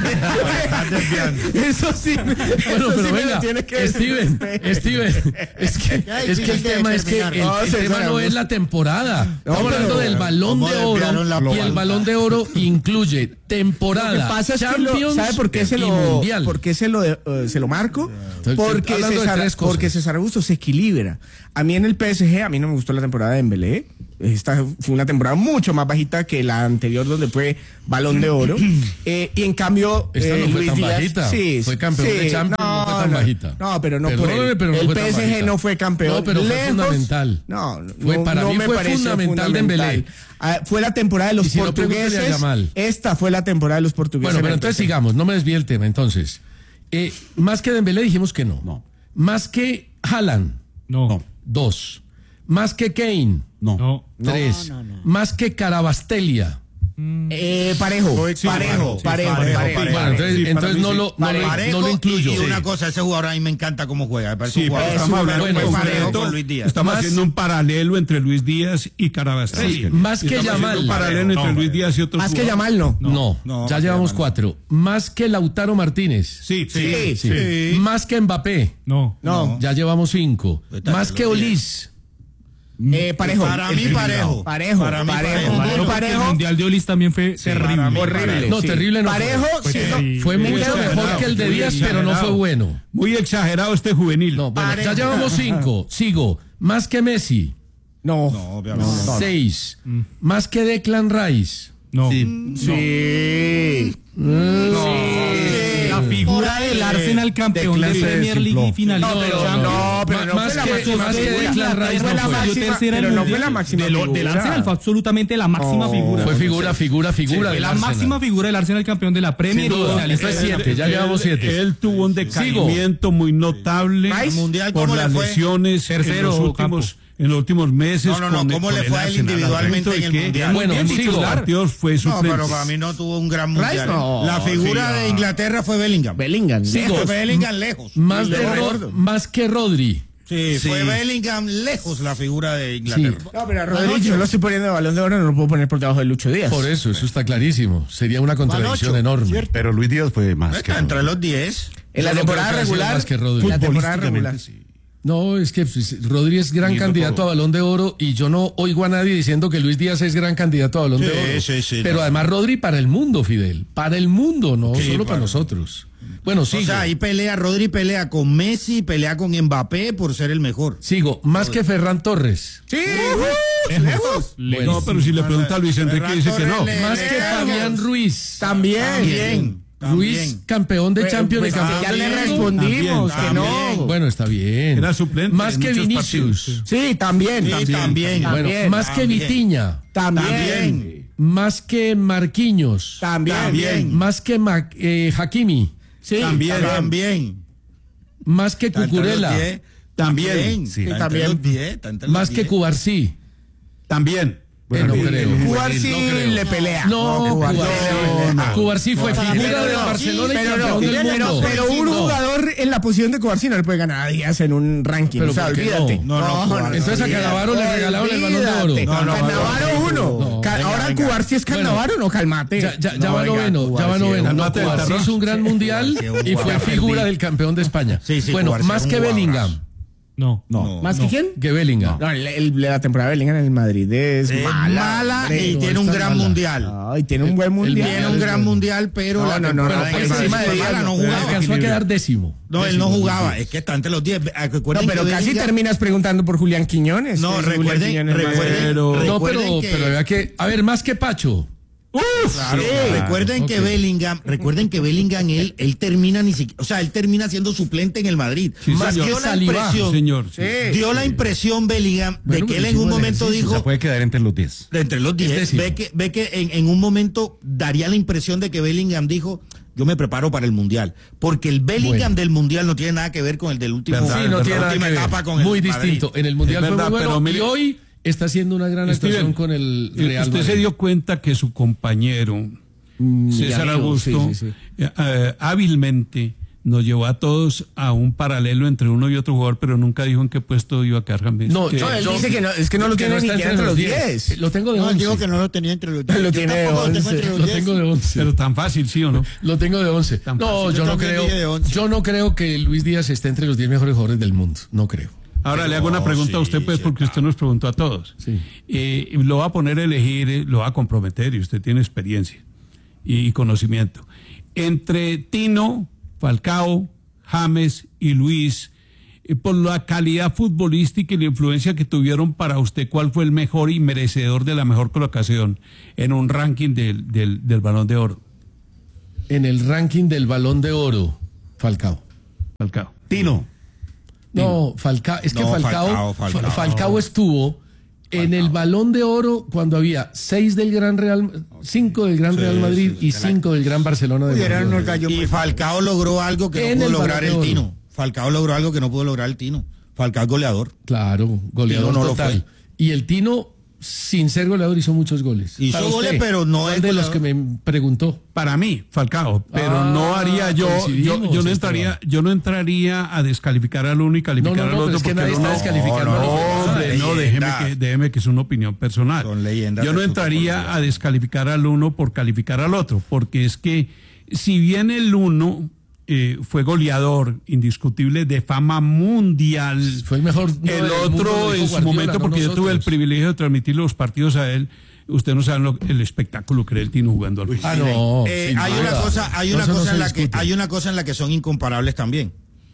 Speaker 7: Eso sí.
Speaker 2: Bueno,
Speaker 7: eso
Speaker 2: pero
Speaker 7: sí me lo
Speaker 2: venga,
Speaker 7: tiene que decir
Speaker 2: Steven,
Speaker 7: usted.
Speaker 2: Steven, es que,
Speaker 5: Ya
Speaker 2: es que el
Speaker 5: difícil de
Speaker 2: tema es que el,
Speaker 5: determinar.
Speaker 7: No,
Speaker 2: el
Speaker 7: César
Speaker 2: tema no
Speaker 7: Augusto.
Speaker 2: es la temporada. Estamos
Speaker 7: pero-
Speaker 2: hablando del Balón
Speaker 4: ¿Cómo
Speaker 2: de Oro
Speaker 4: desviaron la
Speaker 2: y el
Speaker 4: global?
Speaker 2: Balón de Oro incluye temporada,
Speaker 7: Lo que pasa es que lo-
Speaker 2: Champions
Speaker 7: ¿sabe por qué se
Speaker 2: y
Speaker 7: lo,
Speaker 2: Mundial.
Speaker 7: por qué se lo, eh, se lo marco?
Speaker 2: Estoy-
Speaker 7: Porque
Speaker 2: estoy hablando de
Speaker 7: César,
Speaker 2: tres cosas.
Speaker 7: porque César Augusto se equilibra. A mí en el P S G, a mí no me gustó la temporada de Dembélé. Esta fue una temporada mucho más bajita que la anterior donde fue Balón de Oro. Eh, y en cambio,
Speaker 2: Esta
Speaker 7: eh,
Speaker 2: no fue
Speaker 7: Luis
Speaker 2: tan
Speaker 7: Díaz,
Speaker 2: bajita.
Speaker 7: sí,
Speaker 2: Fue campeón de Champions, no fue tan bajita.
Speaker 7: No, pero no por
Speaker 2: Perdóneme,
Speaker 7: él.
Speaker 2: pero no
Speaker 7: el
Speaker 2: fue tan
Speaker 7: P S G
Speaker 2: bajita.
Speaker 7: no fue campeón.
Speaker 2: No, pero fue
Speaker 7: Lejos.
Speaker 2: fundamental.
Speaker 7: No, no,
Speaker 2: Fue- para
Speaker 7: no
Speaker 2: mí
Speaker 7: me
Speaker 2: fue
Speaker 7: pareció
Speaker 2: fundamental Dembélé.
Speaker 7: Ah, fue la temporada de los
Speaker 2: Y si no, pregúntele a
Speaker 7: portugueses.
Speaker 2: Yamal.
Speaker 7: Esta fue la temporada de los portugueses.
Speaker 2: Bueno,
Speaker 7: en
Speaker 2: pero
Speaker 7: el
Speaker 2: entonces
Speaker 7: P S G.
Speaker 2: sigamos, no me desvíe el tema. Entonces, eh, más que Dembélé dijimos que no.
Speaker 1: No.
Speaker 2: Más que Haaland,
Speaker 3: No.
Speaker 1: No.
Speaker 2: dos. Más que Kane,
Speaker 1: No.
Speaker 3: No.
Speaker 2: tres.
Speaker 5: no, no.
Speaker 2: Más que Carabastelia.
Speaker 7: Eh, parejo,
Speaker 4: Sí,
Speaker 7: parejo,
Speaker 4: sí,
Speaker 7: parejo,
Speaker 4: parejo,
Speaker 7: parejo.
Speaker 4: parejo.
Speaker 2: Bueno, entonces,
Speaker 6: Sí, para
Speaker 2: entonces
Speaker 6: mí
Speaker 2: no,
Speaker 6: sí.
Speaker 2: lo, no, lo,
Speaker 4: Parejo,
Speaker 2: no lo incluyo.
Speaker 4: Y, y
Speaker 2: Sí.
Speaker 4: una cosa, ese jugador a mí me encanta cómo juega. Me parece
Speaker 6: Sí,
Speaker 4: un
Speaker 6: pero
Speaker 4: jugador
Speaker 6: estamos hablando
Speaker 2: bueno,
Speaker 6: de
Speaker 4: muy
Speaker 6: un
Speaker 4: parejo
Speaker 6: reto.
Speaker 4: con Luis Díaz.
Speaker 6: Estamos
Speaker 2: Más-
Speaker 6: haciendo un paralelo entre Luis Díaz y Carabastelia.
Speaker 2: Sí, más que
Speaker 6: Estamos haciendo
Speaker 2: Yamal.
Speaker 6: un paralelo entre Luis Díaz y otros
Speaker 7: Más que
Speaker 6: jugadores.
Speaker 7: Yamal, no.
Speaker 2: No,
Speaker 4: No,
Speaker 2: ya
Speaker 4: más que
Speaker 2: llevamos
Speaker 4: Yamal.
Speaker 2: cuatro. Más que Lautaro Martínez.
Speaker 6: Sí, sí.
Speaker 7: Sí,
Speaker 2: Sí. Más que Mbappé.
Speaker 3: No.
Speaker 7: No.
Speaker 2: Ya llevamos cinco.
Speaker 4: Está
Speaker 2: Más
Speaker 4: bien,
Speaker 2: que
Speaker 4: lo
Speaker 2: Olis.
Speaker 7: Eh, parejo.
Speaker 4: Para mí, parejo.
Speaker 7: Parejo,
Speaker 4: Para mí,
Speaker 7: parejo.
Speaker 4: parejo.
Speaker 7: Muy
Speaker 3: Parejo, porque
Speaker 7: parejo.
Speaker 3: el Mundial de Olis también fue
Speaker 4: para
Speaker 3: terrible.
Speaker 4: mí,
Speaker 7: Horrible.
Speaker 2: No,
Speaker 7: sí.
Speaker 2: terrible no fue.
Speaker 7: Parejo,
Speaker 3: Fue
Speaker 7: sí, no.
Speaker 3: terrible.
Speaker 2: Fue
Speaker 6: Muy
Speaker 2: mucho
Speaker 6: exagerado,
Speaker 2: mejor que el de
Speaker 6: muy
Speaker 2: Díaz, pero no fue
Speaker 6: exagerado.
Speaker 2: bueno.
Speaker 6: Muy exagerado este juvenil.
Speaker 2: No, bueno, ya
Speaker 4: Parejo.
Speaker 2: llevamos cinco. Sigo. Más que Messi.
Speaker 7: No.
Speaker 4: No, obviamente.
Speaker 2: Seis. Más que Declan Rice.
Speaker 3: No.
Speaker 7: Sí.
Speaker 3: La figura del Arsenal campeón de
Speaker 1: clase de
Speaker 3: Premier League y
Speaker 1: simplón.
Speaker 3: finalista
Speaker 7: No,
Speaker 3: de
Speaker 7: pero
Speaker 3: Champions.
Speaker 7: no, pero no
Speaker 2: Más
Speaker 7: fue la
Speaker 2: que-
Speaker 7: máxima
Speaker 2: más que
Speaker 7: figura.
Speaker 2: Declan Rice
Speaker 7: No fue
Speaker 2: no
Speaker 7: la
Speaker 2: fue.
Speaker 7: máxima,
Speaker 3: Tercera
Speaker 7: pero
Speaker 3: en
Speaker 7: no fue
Speaker 3: mundial.
Speaker 7: la máxima
Speaker 3: De lo- del
Speaker 7: figura.
Speaker 3: Arsenal fue absolutamente la máxima
Speaker 7: No.
Speaker 3: figura.
Speaker 2: Fue figura, figura, figura.
Speaker 3: Fue
Speaker 2: del
Speaker 3: la
Speaker 2: Arsenal.
Speaker 3: máxima figura del Arsenal campeón de la Premier
Speaker 2: Sin
Speaker 3: y
Speaker 2: duda.
Speaker 3: finalista
Speaker 2: Esto es
Speaker 3: de
Speaker 2: siete, ya llevamos siete.
Speaker 6: Él, él tuvo un decayimiento muy notable
Speaker 7: Rice,
Speaker 4: Mundial,
Speaker 6: por
Speaker 4: ¿cómo le
Speaker 6: las
Speaker 4: fue?
Speaker 6: lesiones en
Speaker 3: Tercero,
Speaker 6: los últimos en los últimos meses.
Speaker 4: No, no, no,
Speaker 6: con-
Speaker 4: ¿cómo
Speaker 6: con
Speaker 4: le
Speaker 6: el
Speaker 4: fue a él
Speaker 6: Arsenal,
Speaker 4: individualmente
Speaker 6: al
Speaker 4: en el
Speaker 6: punto de que
Speaker 4: Mundial?
Speaker 2: Bueno,
Speaker 6: en
Speaker 2: sigo.
Speaker 6: muchos partidos fue
Speaker 4: No,
Speaker 6: suplente.
Speaker 4: pero para mí no tuvo un gran mundial.
Speaker 7: Rice, no.
Speaker 4: La figura
Speaker 6: Sí,
Speaker 4: de
Speaker 6: ah.
Speaker 4: Inglaterra fue Bellingham.
Speaker 7: Bellingham.
Speaker 2: Sigo.
Speaker 4: Fue Bellingham lejos.
Speaker 2: Más,
Speaker 4: Y
Speaker 2: de
Speaker 4: luego
Speaker 2: Ro-
Speaker 4: Gordon.
Speaker 2: más que Rodri.
Speaker 4: Sí, fue Bellingham lejos la figura de Inglaterra.
Speaker 7: No, pero a Rodri, yo lo estoy poniendo de Balón de Oro, no lo puedo poner por debajo de Lucho Díaz.
Speaker 2: Por eso, eso está clarísimo. Sería una contradicción
Speaker 4: ocho,
Speaker 2: enorme.
Speaker 1: Pero Luis Díaz fue más que
Speaker 4: Está entre los diez.
Speaker 7: En la
Speaker 2: Yo no
Speaker 7: temporada
Speaker 2: creo que haya sido
Speaker 7: regular,
Speaker 2: más que Rodri.
Speaker 7: la temporada regular.
Speaker 1: Futbolísticamente, sí.
Speaker 2: No, es que pues, Rodri es gran
Speaker 1: Lindo
Speaker 2: candidato
Speaker 1: todo.
Speaker 2: a Balón de Oro y yo no oigo a nadie diciendo que Luis Díaz es gran candidato a Balón de
Speaker 4: Sí,
Speaker 2: Oro.
Speaker 4: sí, sí,
Speaker 2: Pero
Speaker 4: no.
Speaker 2: además Rodri para el mundo, Fidel. Para el mundo, no
Speaker 4: Sí,
Speaker 2: solo para
Speaker 4: para-
Speaker 2: nosotros. Bueno, sigo.
Speaker 4: O sea, ahí pelea, Rodri pelea con Messi, pelea con Mbappé por ser el mejor.
Speaker 2: Sigo. Más que Ferran Torres.
Speaker 7: Sí, uh, lejos.
Speaker 2: Bueno,
Speaker 6: No, pero si le pregunta a Luis Enrique dice que no.
Speaker 4: Ferran
Speaker 2: más
Speaker 4: Torres,
Speaker 2: que
Speaker 4: lejos.
Speaker 2: Fabián Ruiz.
Speaker 7: También.
Speaker 4: También.
Speaker 2: Ruiz,
Speaker 4: También.
Speaker 2: campeón de
Speaker 7: Pues,
Speaker 2: Champions
Speaker 7: pues,
Speaker 2: y campeón
Speaker 7: ya
Speaker 2: del
Speaker 7: le
Speaker 2: mundo.
Speaker 7: respondimos
Speaker 6: También,
Speaker 7: que no.
Speaker 4: también.
Speaker 2: Bueno, está bien.
Speaker 6: Era suplente
Speaker 2: Más
Speaker 6: en
Speaker 2: que
Speaker 6: muchos
Speaker 2: Vinicius.
Speaker 6: partidos.
Speaker 7: Sí, también.
Speaker 4: Sí,
Speaker 7: también.
Speaker 4: también.
Speaker 2: Bueno,
Speaker 7: También,
Speaker 2: más que
Speaker 4: también.
Speaker 2: Vitiña.
Speaker 7: También.
Speaker 4: También.
Speaker 2: Más que Marquinhos.
Speaker 7: También.
Speaker 4: También.
Speaker 2: Más que Ma- eh, Hakimi.
Speaker 7: Sí,
Speaker 4: También. También.
Speaker 2: Más que
Speaker 4: Está entre los
Speaker 2: Cucurella.
Speaker 4: diez.
Speaker 6: También.
Speaker 4: También.
Speaker 1: Sí.
Speaker 4: Está entre
Speaker 7: También.
Speaker 4: los diez, está entre los
Speaker 2: Más que
Speaker 4: diez.
Speaker 2: Cubarsí.
Speaker 6: También.
Speaker 2: Bueno, no creo.
Speaker 7: Cubarsí
Speaker 2: No creo.
Speaker 7: le pelea.
Speaker 2: No,
Speaker 7: Cubarsí
Speaker 2: Cubarsí
Speaker 7: no, no.
Speaker 2: Cubarsí fue
Speaker 5: Para mí
Speaker 2: figura
Speaker 5: no,
Speaker 2: de
Speaker 5: sí,
Speaker 2: Barcelona y
Speaker 7: Pero,
Speaker 2: campeón
Speaker 7: no,
Speaker 2: del
Speaker 7: pero,
Speaker 2: mundo.
Speaker 7: pero un
Speaker 2: No.
Speaker 7: jugador en la posición de Cubarsí no le puede ganar a Díaz en un ranking.
Speaker 2: Pero
Speaker 7: o sea,
Speaker 2: ¿por qué
Speaker 7: olvídate.
Speaker 4: no? No, no,
Speaker 2: Entonces a Cannavaro le regalaron el Balón de Oro.
Speaker 7: Olvídate.
Speaker 4: No, no,
Speaker 7: Cannavaro
Speaker 4: no,
Speaker 7: uno.
Speaker 2: no.
Speaker 7: Ca-
Speaker 4: Venga,
Speaker 7: Ahora
Speaker 4: venga.
Speaker 7: Cubarsí es Cannavaro, no, calmate.
Speaker 2: Ya, ya, ya
Speaker 7: No,
Speaker 2: va
Speaker 7: venga,
Speaker 2: noveno, ya va
Speaker 7: Cubarsí,
Speaker 2: noveno. No,
Speaker 6: Cálmate,
Speaker 2: Cubarsí
Speaker 6: Tarrón.
Speaker 2: hizo un gran mundial
Speaker 4: Sí, un
Speaker 2: y fue
Speaker 4: jugador
Speaker 2: figura
Speaker 4: perdí.
Speaker 2: del campeón de España.
Speaker 4: Sí, sí,
Speaker 2: Bueno,
Speaker 4: Cubarsí
Speaker 2: más
Speaker 4: es un
Speaker 2: que
Speaker 4: jugadorazo.
Speaker 2: Bellingham.
Speaker 3: No.
Speaker 6: No.
Speaker 7: ¿Más que quién?
Speaker 2: Que Bellingham.
Speaker 7: No, el- el- la temporada de Bellingham en el Madrid es
Speaker 4: Es
Speaker 7: mala.
Speaker 4: mala
Speaker 7: hombre.
Speaker 4: y
Speaker 2: no,
Speaker 4: tiene un
Speaker 2: está
Speaker 4: gran
Speaker 2: mala.
Speaker 4: mundial.
Speaker 7: Ay, tiene un buen mundial.
Speaker 4: Tiene un gran mundial, pero
Speaker 7: No,
Speaker 4: la
Speaker 7: no, no, no,
Speaker 4: temporada
Speaker 7: por
Speaker 4: en el
Speaker 7: encima
Speaker 4: Madrid
Speaker 7: de
Speaker 4: fue mala,
Speaker 7: Díaz,
Speaker 4: no
Speaker 7: no,
Speaker 4: jugaba.
Speaker 2: Alcanzó a quedar décimo.
Speaker 4: No, él no
Speaker 2: Décimo.
Speaker 4: jugaba. Es que está entre los diez.
Speaker 7: No,
Speaker 4: Recuerden
Speaker 7: pero
Speaker 4: que
Speaker 7: casi
Speaker 4: Bellingham-
Speaker 7: terminas preguntando por Julián Quiñones.
Speaker 4: No,
Speaker 7: que Julián
Speaker 4: recuerden,
Speaker 7: Quiñones más-
Speaker 4: recuerden,
Speaker 6: Pero-
Speaker 2: No,
Speaker 4: recuerden
Speaker 2: pero,
Speaker 4: que,
Speaker 2: pero había que. A ver, más que Pacho.
Speaker 4: Claro,
Speaker 7: Sí.
Speaker 4: recuerden que
Speaker 2: ok.
Speaker 4: Bellingham, recuerden que Bellingham él, él termina ni siquiera, o sea, él termina siendo suplente en el Madrid.
Speaker 6: Sí,
Speaker 4: Más
Speaker 6: señor.
Speaker 4: dio la
Speaker 2: Saliba.
Speaker 4: impresión,
Speaker 6: Sí, señor.
Speaker 7: Sí.
Speaker 4: dio la impresión Bellingham
Speaker 2: Bueno,
Speaker 4: de que
Speaker 2: pero
Speaker 4: él en
Speaker 2: hicimos
Speaker 4: un
Speaker 2: el
Speaker 4: momento
Speaker 2: ejercicio,
Speaker 1: O sea,
Speaker 4: dijo,
Speaker 1: puede quedar entre los diez.
Speaker 4: de entre los diez,
Speaker 2: décimo.
Speaker 4: ve que, ve que en, en un momento daría la impresión de que Bellingham dijo, yo me preparo para el Mundial, porque el Bellingham
Speaker 2: Bueno.
Speaker 4: del Mundial no tiene nada que ver con el del último,
Speaker 6: Verdad,
Speaker 2: Sí, no
Speaker 6: verdad.
Speaker 2: tiene
Speaker 4: la
Speaker 2: nada
Speaker 4: última
Speaker 2: que ver.
Speaker 4: etapa con el
Speaker 2: Muy
Speaker 4: Madrid.
Speaker 2: distinto. En el Mundial
Speaker 6: Es
Speaker 2: fue
Speaker 6: verdad,
Speaker 2: muy bueno
Speaker 6: pero mire-
Speaker 2: y hoy está haciendo una gran actuación
Speaker 6: Steven,
Speaker 2: con el
Speaker 6: eh,
Speaker 2: Real
Speaker 6: usted
Speaker 2: Madrid.
Speaker 6: se dio cuenta que su compañero César
Speaker 7: amigo,
Speaker 6: Augusto
Speaker 7: sí, sí, sí.
Speaker 6: eh, eh, hábilmente nos llevó a todos a un paralelo entre uno y otro jugador, pero nunca dijo en qué puesto iba a quedar James.
Speaker 2: No,
Speaker 6: Que-
Speaker 7: No, él
Speaker 2: Yo-
Speaker 7: dice que no, es que no lo
Speaker 2: que
Speaker 7: tiene ni
Speaker 2: está
Speaker 7: siquiera entre los diez.
Speaker 2: Lo tengo de
Speaker 5: No,
Speaker 2: once.
Speaker 5: digo que no lo tenía entre los diez.
Speaker 7: Lo
Speaker 5: Yo
Speaker 7: tiene de
Speaker 5: tampoco lo tengo
Speaker 7: once.
Speaker 5: entre los
Speaker 2: Lo
Speaker 5: diez.
Speaker 2: tengo de once.
Speaker 6: pero tan fácil, ¿sí o no?
Speaker 2: Lo tengo de once.
Speaker 6: Tan
Speaker 2: No,
Speaker 6: fácil.
Speaker 2: yo
Speaker 5: Yo
Speaker 2: no
Speaker 5: también
Speaker 2: creo.
Speaker 5: dije de once.
Speaker 2: Yo no creo que Luis Díaz esté entre los diez mejores jugadores del mundo. No creo.
Speaker 6: Ahora le hago una pregunta a usted, pues, porque usted nos preguntó a todos.
Speaker 2: Sí.
Speaker 6: Eh, lo va a poner a elegir, eh, lo va a comprometer y usted tiene experiencia y conocimiento. Entre Tino, Falcao, James y Luis, eh, por la calidad futbolística y la influencia que tuvieron para usted, ¿cuál fue el mejor y merecedor de la mejor colocación en un ranking del, del, del Balón de Oro?
Speaker 2: En el ranking del Balón de Oro, Falcao.
Speaker 6: Falcao.
Speaker 1: Tino.
Speaker 2: No, Falcao, es que
Speaker 4: No,
Speaker 2: Falcao,
Speaker 4: Falcao, Falcao.
Speaker 2: Fa- Falcao estuvo en el Balón de Oro cuando había seis del Gran Real, cinco del Gran Real Madrid y cinco del Gran Barcelona de
Speaker 5: Uy, eran unos
Speaker 2: Guardiola.
Speaker 5: gallos
Speaker 4: Y
Speaker 5: muy-
Speaker 4: Falcao logró algo que
Speaker 2: En
Speaker 4: no
Speaker 2: el
Speaker 4: pudo lograr
Speaker 2: Balón de
Speaker 4: el
Speaker 2: Oro.
Speaker 4: Tino. Falcao logró algo que no pudo lograr el Tino. Falcao es goleador.
Speaker 2: Claro, goleador
Speaker 4: Tino no lo
Speaker 2: total.
Speaker 4: fue.
Speaker 2: Y el Tino, sin ser goleador, hizo muchos goles.
Speaker 4: Hizo
Speaker 2: Para
Speaker 4: goles,
Speaker 2: usted,
Speaker 4: pero no
Speaker 2: ¿cuál
Speaker 4: es
Speaker 2: de los
Speaker 4: goleador?
Speaker 2: que me preguntó.
Speaker 6: Para mí, Falcao, pero
Speaker 2: Ah,
Speaker 6: no haría yo, yo,
Speaker 2: coincidimos,
Speaker 6: yo no entraría,
Speaker 2: Esteban.
Speaker 6: yo no entraría a descalificar al uno y calificar
Speaker 2: No, no, no,
Speaker 6: al
Speaker 2: pero
Speaker 6: otro
Speaker 2: es que
Speaker 6: porque
Speaker 2: nadie
Speaker 6: el
Speaker 2: está
Speaker 6: uno-
Speaker 2: descalificando
Speaker 6: no,
Speaker 2: a los
Speaker 6: no,
Speaker 2: demás.
Speaker 6: hombre, no, déjeme
Speaker 4: Leyendas.
Speaker 6: que, déjeme que es una opinión personal.
Speaker 4: Son leyendas
Speaker 6: Yo no
Speaker 4: del fútbol
Speaker 6: entraría
Speaker 4: colombiano.
Speaker 6: a descalificar al uno por calificar al otro, porque es que si bien el uno eh, fue goleador indiscutible de fama mundial,
Speaker 2: Fue el mejor. no,
Speaker 6: el
Speaker 2: del mundo,
Speaker 6: otro
Speaker 2: lo dijo
Speaker 6: en su
Speaker 2: Guardiola,
Speaker 6: momento,
Speaker 2: no
Speaker 6: porque yo tuve el
Speaker 2: nosotros.
Speaker 6: privilegio de transmitir los partidos a él, usted no sabe lo- el espectáculo que era el Tino jugando al fútbol.
Speaker 2: Ah, no.
Speaker 4: Eh,
Speaker 2: sin
Speaker 4: hay
Speaker 2: duda.
Speaker 4: una cosa, hay
Speaker 2: No,
Speaker 4: una
Speaker 2: eso no
Speaker 4: cosa
Speaker 2: se
Speaker 4: en la que,
Speaker 2: discute.
Speaker 4: hay una cosa en la que son incomparables también.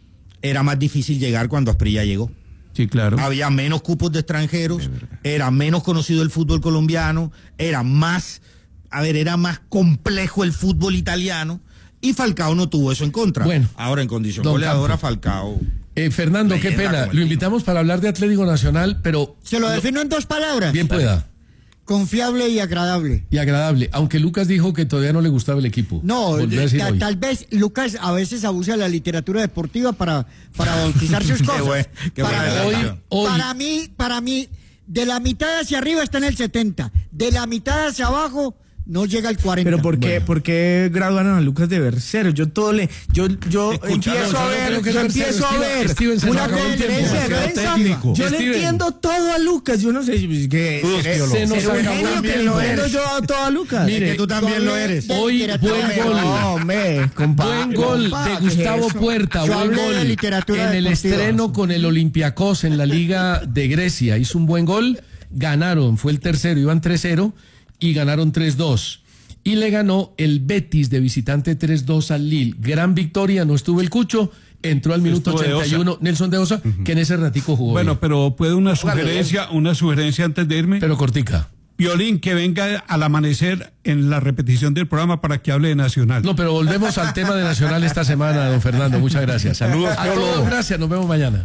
Speaker 4: Era más difícil llegar cuando Asprilla llegó.
Speaker 6: Sí, claro.
Speaker 4: Había menos cupos de extranjeros, era menos conocido el fútbol colombiano, era más, a ver, era más complejo el fútbol italiano y Falcao no tuvo eso en contra.
Speaker 2: Bueno,
Speaker 4: ahora en condición
Speaker 2: don
Speaker 4: goleadora,
Speaker 2: Campo.
Speaker 4: Falcao.
Speaker 2: Eh, Fernando, qué
Speaker 4: Leyenda
Speaker 2: pena.
Speaker 4: como el
Speaker 2: Lo
Speaker 4: Tino.
Speaker 2: invitamos para hablar de Atlético Nacional, pero
Speaker 5: Se lo defino en dos palabras.
Speaker 2: bien pueda
Speaker 5: Confiable y agradable.
Speaker 2: y agradable. Aunque Lucas dijo que todavía no le gustaba el equipo.
Speaker 5: No,
Speaker 2: Volvió a decir
Speaker 5: ta-
Speaker 2: hoy.
Speaker 5: tal vez Lucas a veces abusa de la literatura deportiva para, para bautizar sus cosas.
Speaker 4: buen- qué
Speaker 5: para,
Speaker 4: buena
Speaker 5: mí,
Speaker 4: relación.
Speaker 2: Hoy-
Speaker 5: para mí, para mí, de la mitad hacia arriba está en el setenta, de la mitad hacia abajo no llega al cuarenta.
Speaker 7: Pero ¿por qué,
Speaker 2: Bueno.
Speaker 7: ¿por qué graduaron a Lucas de Bercero? Yo todo le, yo, yo
Speaker 4: Escucha,
Speaker 7: empiezo
Speaker 2: no,
Speaker 7: a
Speaker 2: yo no
Speaker 7: ver,
Speaker 2: creo que
Speaker 7: yo
Speaker 2: es
Speaker 7: empiezo
Speaker 2: Bercero,
Speaker 7: a
Speaker 2: Steven-
Speaker 7: ver
Speaker 2: Steven se
Speaker 7: una
Speaker 2: nos acabó el tiempo,
Speaker 7: conferencia de
Speaker 2: demasiado
Speaker 7: prensa.
Speaker 2: técnico.
Speaker 7: Yo le
Speaker 2: Steven.
Speaker 7: entiendo todo a Lucas, yo no sé si que
Speaker 2: Se nos
Speaker 7: ser un
Speaker 2: acabó
Speaker 7: genio
Speaker 2: el
Speaker 7: que
Speaker 2: tiempo.
Speaker 7: lo entiendo yo todo a Lucas.
Speaker 2: Mire,
Speaker 4: Es que tú también lo eres.
Speaker 5: de
Speaker 2: Hoy
Speaker 5: literatura
Speaker 2: buen
Speaker 5: deportiva.
Speaker 2: gol.
Speaker 7: No, hombre, compa,
Speaker 2: Buen gol
Speaker 7: compa,
Speaker 2: de
Speaker 7: ¿qué es
Speaker 2: Gustavo
Speaker 7: eso?
Speaker 2: Puerta,
Speaker 5: Yo
Speaker 2: buen
Speaker 5: hablé de
Speaker 2: gol
Speaker 5: literatura
Speaker 2: en el
Speaker 5: deportiva.
Speaker 2: estreno con el Olympiacos en la Liga de Grecia. Hizo un buen gol, ganaron, fue el tercero, iban tres cero y ganaron tres dos. Y le ganó el Betis de visitante tres dos al Lille. Gran victoria, no estuvo el Cucho, entró al minuto
Speaker 6: Estuvo de
Speaker 2: ochenta y uno Nelson de Osa, que en ese ratico jugó
Speaker 6: Bueno,
Speaker 2: bien.
Speaker 6: pero puede una sugerencia, una sugerencia antes de irme.
Speaker 2: Pero cortica.
Speaker 6: Piolín, que venga al amanecer en la repetición del programa para que hable de Nacional.
Speaker 2: No, pero volvemos al tema de Nacional esta semana, don Fernando. Muchas gracias.
Speaker 1: Saludos,
Speaker 2: a
Speaker 1: Piolo.
Speaker 2: todos, gracias. Nos vemos mañana.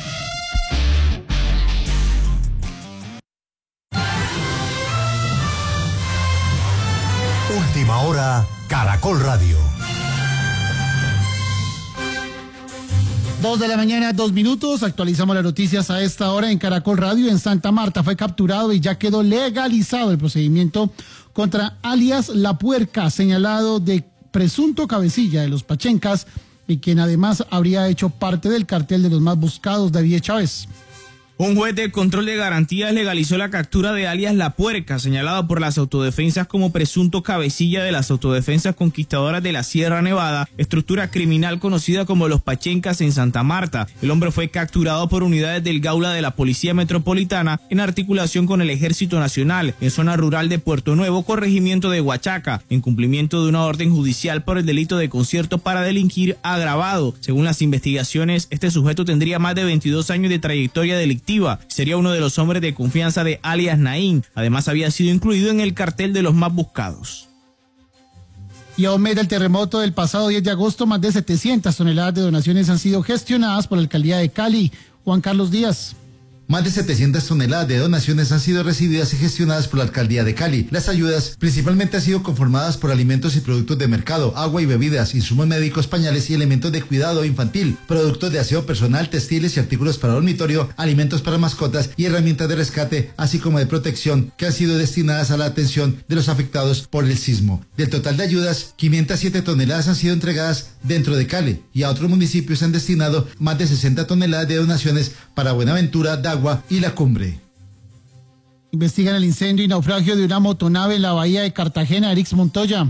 Speaker 8: Última hora, Caracol Radio. Dos de la mañana, dos minutos. Actualizamos las noticias a esta hora en Caracol Radio. En Santa Marta fue capturado y ya quedó legalizado el procedimiento contra alias La Puerca, señalado de presunto cabecilla de los Pachencas y quien además habría hecho parte del cartel de los más buscados, David Chávez.
Speaker 9: Un juez del control de garantías legalizó la captura de alias La Puerca, señalado por las autodefensas como presunto cabecilla de las autodefensas conquistadoras de la Sierra Nevada, estructura criminal conocida como los Pachencas en Santa Marta. El hombre fue capturado por unidades del Gaula de la Policía Metropolitana en articulación con el Ejército Nacional en zona rural de Puerto Nuevo, corregimiento de Huachaca, en cumplimiento de una orden judicial por el delito de concierto para delinquir agravado. Según las investigaciones, este sujeto tendría más de veintidós años de trayectoria delictiva. Sería uno de los hombres de confianza de alias Naín. Además, había sido incluido en el cartel de los más buscados.
Speaker 8: Y a un mes del terremoto del pasado diez de agosto, más de setecientas toneladas de donaciones han sido gestionadas por la alcaldía de Cali. Juan Carlos Díaz.
Speaker 10: Más de setecientas toneladas de donaciones han sido recibidas y gestionadas por la alcaldía de Cali. Las ayudas principalmente han sido conformadas por alimentos y productos de mercado, agua y bebidas, insumos médicos, pañales y elementos de cuidado infantil, productos de aseo personal, textiles y artículos para dormitorio, alimentos para mascotas y herramientas de rescate, así como de protección, que han sido destinadas a la atención de los afectados por el sismo. Del total de ayudas, quinientas siete toneladas han sido entregadas dentro de Cali y a otros municipios se han destinado más de sesenta toneladas de donaciones para Buenaventura, Agua y La Cumbre.
Speaker 8: Investigan el incendio y naufragio de una motonave en la bahía de Cartagena. Erix Montoya.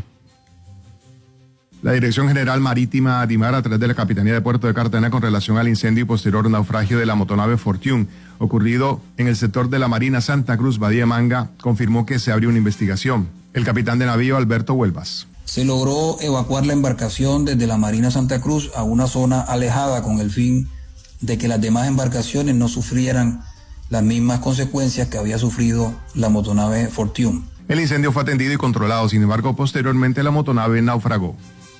Speaker 11: La Dirección General Marítima DIMAR, a través de la Capitanía de Puerto de Cartagena, con relación al incendio y posterior naufragio de la motonave Fortune, ocurrido en el sector de la Marina Santa Cruz, Bahía de Manga, confirmó que se abrió una investigación. El capitán de navío, Alberto Huelvas.
Speaker 12: Se logró evacuar la embarcación desde la Marina Santa Cruz a una zona alejada con el fin de que las demás embarcaciones no sufrieran las mismas consecuencias que había sufrido la motonave Fortune.
Speaker 11: El incendio fue atendido y controlado, sin embargo, posteriormente la motonave naufragó.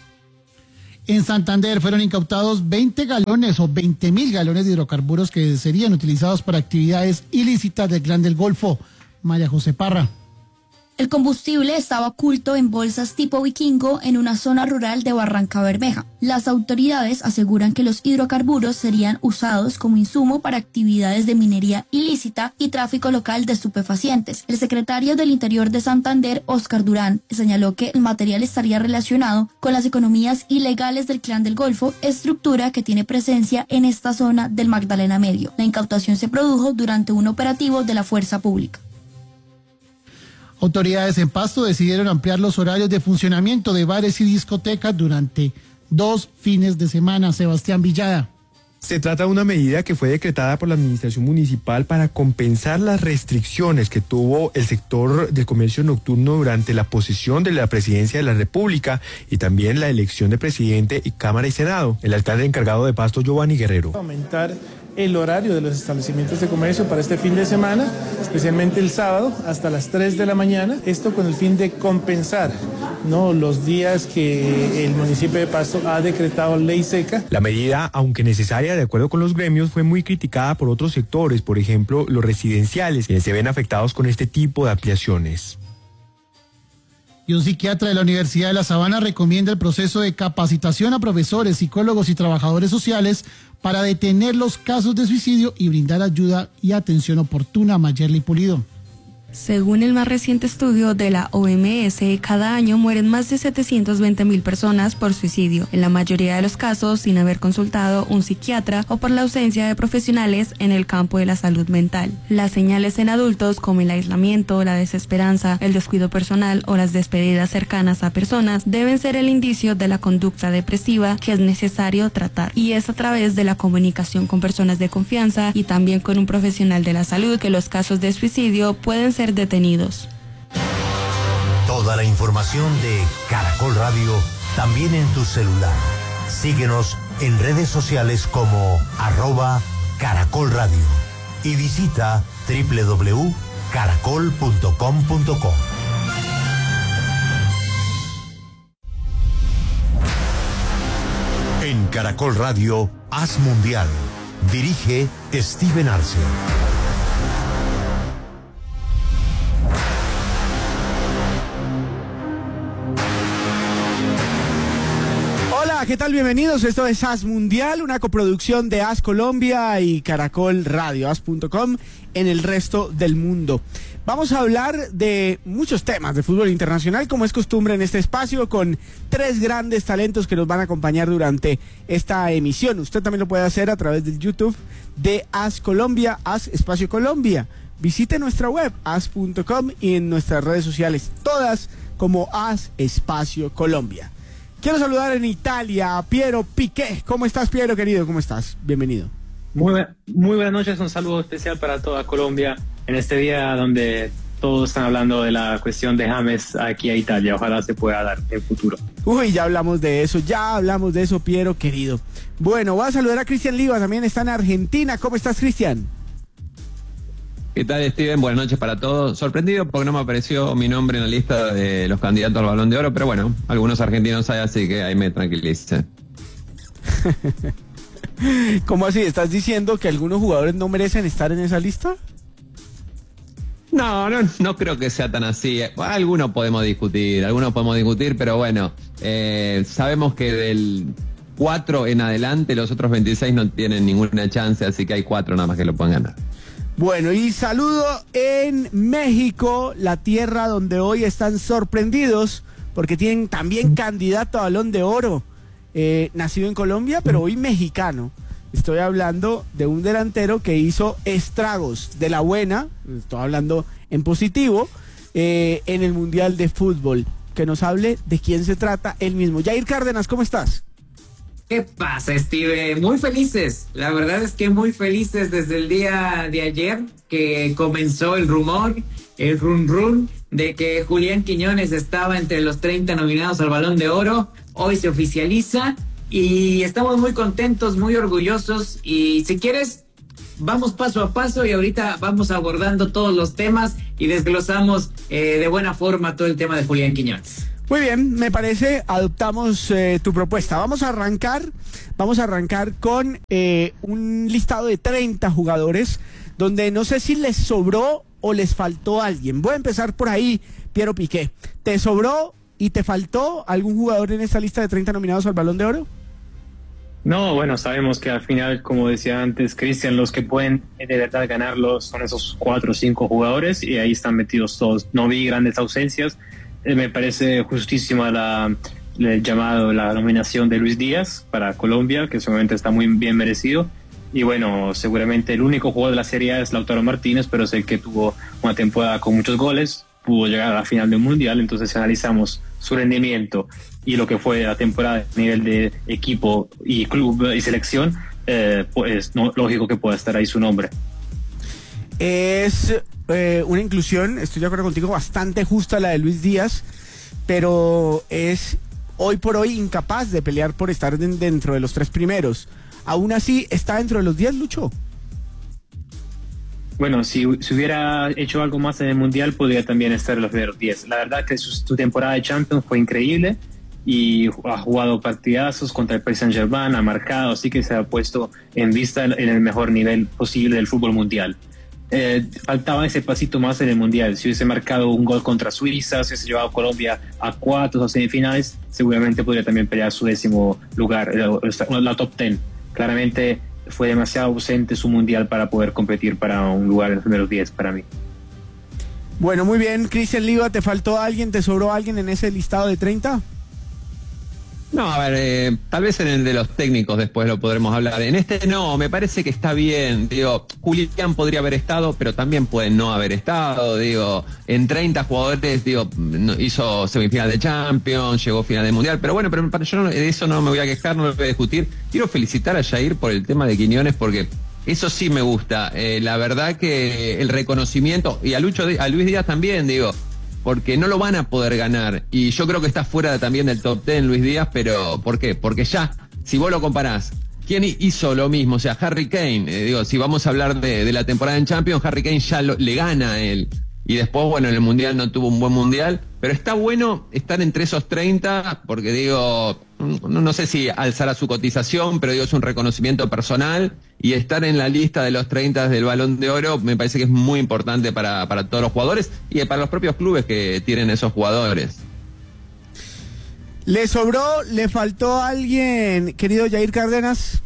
Speaker 8: En Santander fueron incautados veinte galones o veinte mil galones de hidrocarburos que serían utilizados para actividades ilícitas del Clan del Golfo. María José Parra.
Speaker 13: El combustible estaba oculto en bolsas tipo vikingo en una zona rural de Barranca Bermeja. Las autoridades aseguran que los hidrocarburos serían usados como insumo para actividades de minería ilícita y tráfico local de estupefacientes. El secretario del Interior de Santander, Óscar Durán, señaló que el material estaría relacionado con las economías ilegales del Clan del Golfo, estructura que tiene presencia en esta zona del Magdalena Medio. La incautación se produjo durante un operativo de la Fuerza Pública.
Speaker 8: Autoridades en Pasto decidieron ampliar los horarios de funcionamiento de bares y discotecas durante dos fines de semana. Sebastián Villada.
Speaker 14: Se trata de una medida que fue decretada por la administración municipal para compensar las restricciones que tuvo el sector del comercio nocturno durante la posesión de la presidencia de la República y también la elección de presidente y Cámara y Senado. El alcalde encargado de Pasto, Giovanni Guerrero.
Speaker 15: Aumentar el horario de los establecimientos de comercio para este fin de semana, especialmente el sábado hasta las tres de la mañana, esto con el fin de compensar, ¿no?, los días que el municipio de Pasto ha decretado ley seca.
Speaker 14: La medida, aunque necesaria de acuerdo con los gremios, fue muy criticada por otros sectores, por ejemplo los residenciales, quienes se ven afectados con este tipo de ampliaciones.
Speaker 8: Y un psiquiatra de la Universidad de La Sabana recomienda el proceso de capacitación a profesores, psicólogos y trabajadores sociales para detener los casos de suicidio y brindar ayuda y atención oportuna. Mayerly Pulido.
Speaker 16: Según el más reciente estudio de la O M S, cada año mueren más de setecientas veinte mil personas por suicidio, en la mayoría de los casos sin haber consultado un psiquiatra o por la ausencia de profesionales en el campo de la salud mental. Las señales en adultos como el aislamiento, la desesperanza, el descuido personal o las despedidas cercanas a personas deben ser el indicio de la conducta depresiva que es necesario tratar, y es a través de la comunicación con personas de confianza y también con un profesional de la salud que los casos de suicidio pueden ser detenidos.
Speaker 17: Toda la información de Caracol Radio también en tu celular. Síguenos en redes sociales como arroba Caracol Radio y visita doble u doble u doble u punto caracol punto com punto co. En Caracol Radio, Haz Mundial. Dirige Steven Arce.
Speaker 18: Hola, ¿qué tal? Bienvenidos. Esto es As Mundial, una coproducción de As Colombia y Caracol Radio, as punto com en el resto del mundo. Vamos a hablar de muchos temas de fútbol internacional, como es costumbre en este espacio, con tres grandes talentos que nos van a acompañar durante esta emisión. Usted también lo puede hacer a través del YouTube de As Colombia, As Espacio Colombia. Visite nuestra web, as punto com, y en nuestras redes sociales, todas como As Espacio Colombia. Quiero saludar en Italia a Piero Piqué. ¿Cómo estás, Piero, querido? ¿Cómo estás? Bienvenido.
Speaker 19: Muy, muy buenas noches, un saludo especial para toda Colombia en este día donde todos están hablando de la cuestión de James aquí a Italia. Ojalá se pueda dar en el futuro.
Speaker 18: Uy, ya hablamos de eso, ya hablamos de eso, Piero, querido. Bueno, voy a saludar a Cristian Liva, también está en Argentina. ¿Cómo estás, Cristian?
Speaker 20: ¿Qué tal, Steven? Buenas noches para todos. Sorprendido porque no me apareció mi nombre en la lista de los candidatos al Balón de Oro, pero bueno, algunos argentinos hay, así que ahí me tranquilicé.
Speaker 18: ¿Cómo así? ¿Estás diciendo que algunos jugadores no merecen estar en esa lista?
Speaker 20: No, no, no creo que sea tan así. Algunos podemos discutir, algunos podemos discutir, pero bueno, eh, sabemos que del cuatro en adelante los otros veintiséis no tienen ninguna chance, así que hay cuatro nada más que lo pueden ganar.
Speaker 18: Bueno, y saludo en México, la tierra donde hoy están sorprendidos porque tienen también candidato a Balón de Oro, eh, nacido en Colombia, pero hoy mexicano. Estoy hablando de un delantero que hizo estragos de la buena, estoy hablando en positivo, eh, en el Mundial de Fútbol. Que nos hable de quién se trata él mismo. Jair Cárdenas, ¿cómo estás?
Speaker 21: ¿Qué pasa, Steve? Muy felices, la verdad es que muy felices desde el día de ayer que comenzó el rumor, el run run de que Julián Quiñones estaba entre los treinta nominados al Balón de Oro. Hoy se oficializa y estamos muy contentos, muy orgullosos, y si quieres vamos paso a paso y ahorita vamos abordando todos los temas y desglosamos eh, de buena forma todo el tema de Julián Quiñones.
Speaker 18: Muy bien, me parece, adoptamos eh, tu propuesta. Vamos a arrancar, vamos a arrancar con eh, un listado de treinta jugadores, donde no sé si les sobró o les faltó alguien. Voy a empezar por ahí, Piero Piqué. ¿Te sobró y te faltó algún jugador en esta lista de treinta nominados al Balón de Oro?
Speaker 19: No, bueno, sabemos que al final, como decía antes Cristian, los que pueden de verdad ganarlo son esos cuatro o cinco jugadores y ahí están metidos todos. No vi grandes ausencias. Me parece justísima la, el llamado, la nominación de Luis Díaz para Colombia, que seguramente está muy bien merecido. Y bueno, seguramente el único jugador de la Serie A es Lautaro Martínez, pero sé que tuvo una temporada con muchos goles, pudo llegar a la final del Mundial, entonces si analizamos su rendimiento y lo que fue la temporada a nivel de equipo y club y selección, eh, pues no, lógico que pueda estar ahí su nombre.
Speaker 18: Es eh, una inclusión, estoy de acuerdo contigo, bastante justa la de Luis Díaz, pero es hoy por hoy incapaz de pelear por estar de, dentro de los tres primeros. Aún así, ¿está dentro de los diez, Lucho?
Speaker 19: Bueno, si, si hubiera hecho algo más en el Mundial, podría también estar en los primeros diez. La verdad que su, su temporada de Champions fue increíble y ha jugado partidazos contra el Paris Saint-Germain, ha marcado, así que se ha puesto en vista en el mejor nivel posible del fútbol mundial. Eh, faltaba ese pasito más en el Mundial. Si hubiese marcado un gol contra Suiza, si hubiese llevado a Colombia a cuartos o semifinales, seguramente podría también pelear su décimo lugar, la, la top ten. Claramente fue demasiado ausente su Mundial para poder competir para un lugar en los primeros diez para mí.
Speaker 18: Bueno, muy bien. Cristian Liva, ¿te faltó alguien, te sobró alguien en ese listado de treinta?
Speaker 20: No, a ver, eh, tal vez en el de los técnicos después lo podremos hablar. En este no, me parece que está bien. Digo, Julián podría haber estado, pero también puede no haber estado. Digo, en treinta jugadores, digo, hizo semifinal de Champions, llegó a final de Mundial. Pero bueno, pero yo no, de eso no me voy a quejar, no lo voy a discutir. Quiero felicitar a Jair por el tema de Quiñones, porque eso sí me gusta. Eh, la verdad que el reconocimiento, y a, Lucho, a Luis Díaz también, digo, porque no lo van a poder ganar. Y yo creo que está fuera también del top ten Luis Díaz, pero ¿por qué? Porque ya, si vos lo comparás, ¿quién hizo lo mismo? O sea, Harry Kane, eh, digo, si vamos a hablar de, de la temporada en Champions, Harry Kane ya lo, le gana a él. Y después, bueno, en el Mundial no tuvo un buen Mundial, pero está bueno estar entre esos treinta, porque digo, no, no sé si alzará su cotización, pero digo, es un reconocimiento personal, y estar en la lista de los treinta del Balón de Oro me parece que es muy importante para, para todos los jugadores y para los propios clubes que tienen esos jugadores.
Speaker 18: ¿Le sobró, le faltó a alguien, querido Jair Cárdenas?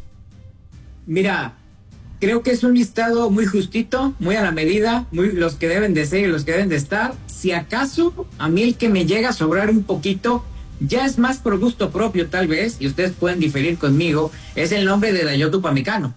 Speaker 21: Mira, creo que es un listado muy justito, muy a la medida, muy los que deben de ser y los que deben de estar. Si acaso, a mí el que me llega a sobrar un poquito, ya es más por gusto propio tal vez, y ustedes pueden diferir conmigo, es el nombre de Dayot Upamecano.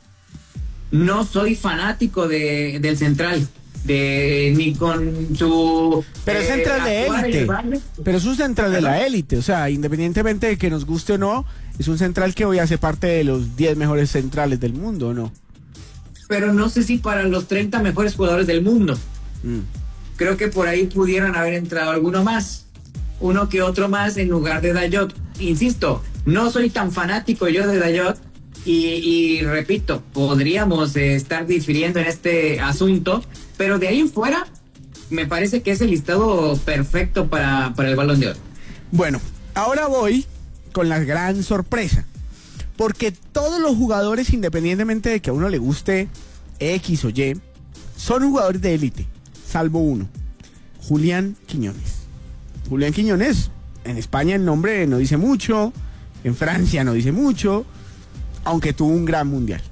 Speaker 21: No soy fanático de, del central, de ni con su...
Speaker 18: Pero es
Speaker 21: eh,
Speaker 18: central de
Speaker 21: actuar en el
Speaker 18: élite,
Speaker 21: baile.
Speaker 18: pero es un central de la élite, o sea, independientemente de que nos guste o no, es un central que hoy hace parte de los diez mejores centrales del mundo, ¿o no?
Speaker 21: Pero no sé si para los treinta mejores jugadores del mundo.
Speaker 18: Mm.
Speaker 21: Creo que por ahí pudieran haber entrado alguno más, uno que otro más en lugar de Dayot. Insisto, no soy tan fanático yo de Dayot y, y repito, podríamos eh, estar difiriendo en este asunto, pero de ahí en fuera me parece que es el listado perfecto para, para el Balón de Oro.
Speaker 18: Bueno, ahora voy con la gran sorpresa, porque todos los jugadores, independientemente de que a uno le guste X o Y, son jugadores de élite, salvo uno, Julián Quiñones. Julián Quiñones, en España el nombre no dice mucho, en Francia no dice mucho, aunque tuvo un gran mundial.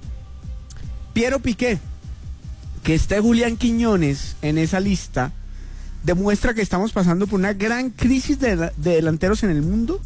Speaker 18: Piero Piqué, que esté Julián Quiñones en esa lista, demuestra que estamos pasando por una gran crisis de, de delanteros en el mundo.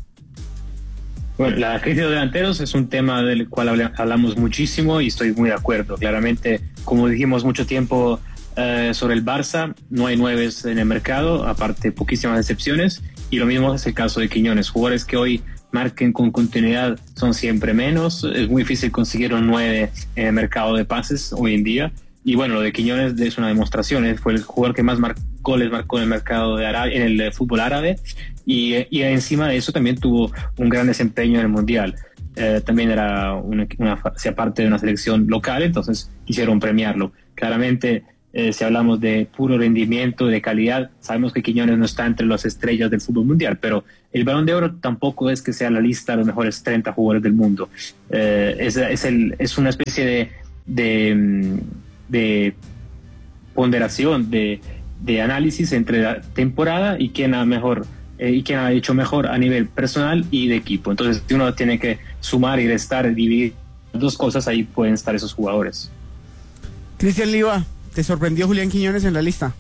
Speaker 19: Bueno, la crisis de delanteros es un tema del cual habla, hablamos muchísimo y estoy muy de acuerdo. Claramente, como dijimos mucho tiempo eh, sobre el Barça, no hay nueves en el mercado, aparte poquísimas excepciones, y lo mismo es el caso de Quiñones. Jugadores que hoy marquen con continuidad son siempre menos, es muy difícil conseguir un nueve en el mercado de pases hoy en día, y bueno, lo de Quiñones es una demostración, ¿eh? Fue el jugador que más mar- goles marcó en el mercado de Arabia, en el de fútbol árabe, y, y encima de eso también tuvo un gran desempeño en el Mundial. Eh, también era una, una, hacía parte de una selección local, entonces quisieron premiarlo. Claramente, eh, si hablamos de puro rendimiento, de calidad, sabemos que Quiñones no está entre las estrellas del fútbol mundial, pero el Balón de Oro tampoco es que sea la lista de los mejores treinta jugadores del mundo. Eh, es, es, el, es una especie de, de, de ponderación, de, de análisis entre la temporada y quién ha mejor eh, y quién ha hecho mejor a nivel personal y de equipo. Entonces, si uno tiene que sumar y restar, dividir dos cosas, ahí pueden estar esos jugadores.
Speaker 18: Cristian Liva, ¿te sorprendió Julián Quiñones en la lista?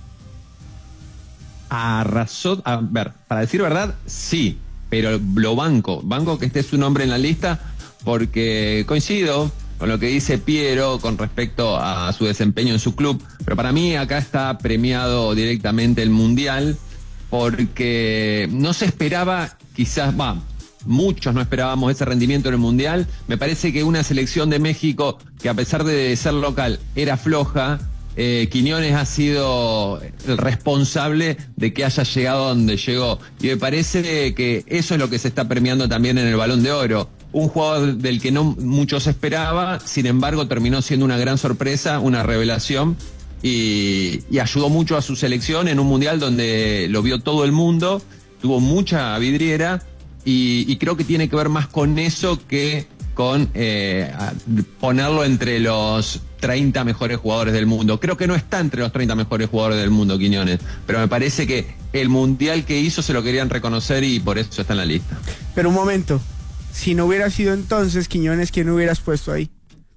Speaker 20: Arrasó, a ver, para decir verdad, sí, pero lo banco, banco que esté su nombre en la lista porque coincido con lo que dice Piero con respecto a su desempeño en su club, pero para mí acá está premiado directamente el Mundial porque no se esperaba, quizás, va, muchos no esperábamos ese rendimiento en el Mundial. Me parece que una selección de México que a pesar de ser local era floja, eh, Quiñones ha sido el responsable de que haya llegado donde llegó, y me parece que eso es lo que se está premiando también en el Balón de Oro. Un jugador del que no mucho se esperaba, sin embargo terminó siendo una gran sorpresa, una revelación, y, y ayudó mucho a su selección en un Mundial donde lo vio todo el mundo, tuvo mucha vidriera, y, y creo que tiene que ver más con eso que con eh, ponerlo entre los treinta mejores jugadores del mundo. Creo que no está entre los treinta mejores jugadores del mundo, Quiñones, pero me parece que el Mundial que hizo se lo querían reconocer y por eso está en la lista.
Speaker 18: Pero un momento, si no hubiera sido entonces Quiñones, ¿quién hubieras puesto ahí?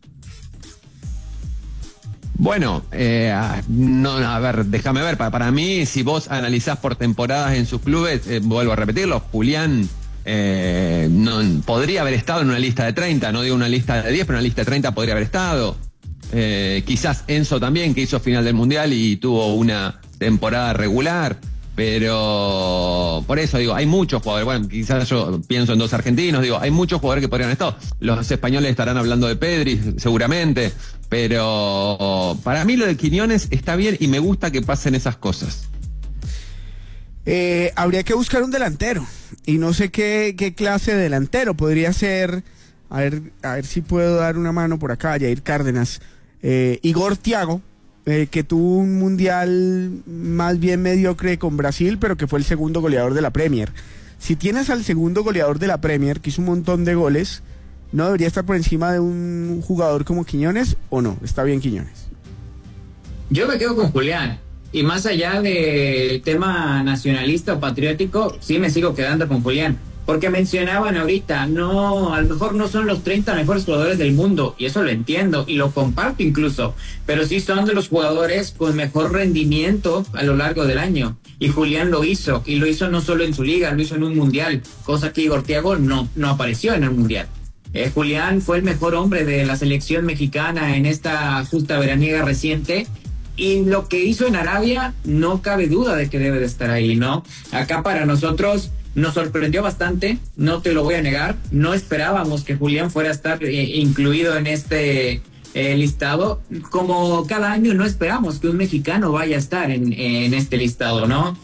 Speaker 20: Bueno, eh, no, a ver, déjame ver, para, para mí, si vos analizás por temporadas en sus clubes, eh, vuelvo a repetirlo, Julián eh, no, podría haber estado en una lista de treinta, no digo una lista de diez, pero una lista de treinta podría haber estado. Eh, quizás Enzo también, que hizo final del Mundial y tuvo una temporada regular, pero por eso digo, hay muchos jugadores, bueno, quizás yo pienso en dos argentinos, digo, hay muchos jugadores que podrían haber estado. Los españoles estarán hablando de Pedri, seguramente, pero para mí lo de Quiñones está bien y me gusta que pasen esas cosas.
Speaker 18: Eh, habría que buscar un delantero, y no sé qué, qué clase de delantero podría ser. A ver, a ver si puedo dar una mano por acá, Jair Cárdenas. Eh, Igor Thiago, eh, que tuvo un mundial más bien mediocre con Brasil, pero que fue el segundo goleador de la Premier. Si tienes al segundo goleador de la Premier, que hizo un montón de goles, ¿no debería estar por encima de un jugador como Quiñones o no? Está bien Quiñones.
Speaker 21: Yo me quedo con Julián. Y más allá del tema nacionalista o patriótico, sí me sigo quedando con Julián. Porque mencionaban ahorita, no, a lo mejor no son los treinta mejores jugadores del mundo, y eso lo entiendo, y lo comparto incluso, pero sí son de los jugadores con mejor rendimiento a lo largo del año. Y Julián lo hizo, y lo hizo no solo en su liga, lo hizo en un mundial, cosa que Igor Thiago no, no apareció en el mundial. Eh, Julián fue el mejor hombre de la selección mexicana en esta justa veraniega reciente, y lo que hizo en Arabia, no cabe duda de que debe de estar ahí, ¿no? Acá para nosotros nos sorprendió bastante, no te lo voy a negar, no esperábamos que Julián fuera a estar eh, incluido en este eh, listado, como cada año no esperamos que un mexicano vaya a estar en, en este listado, ¿no?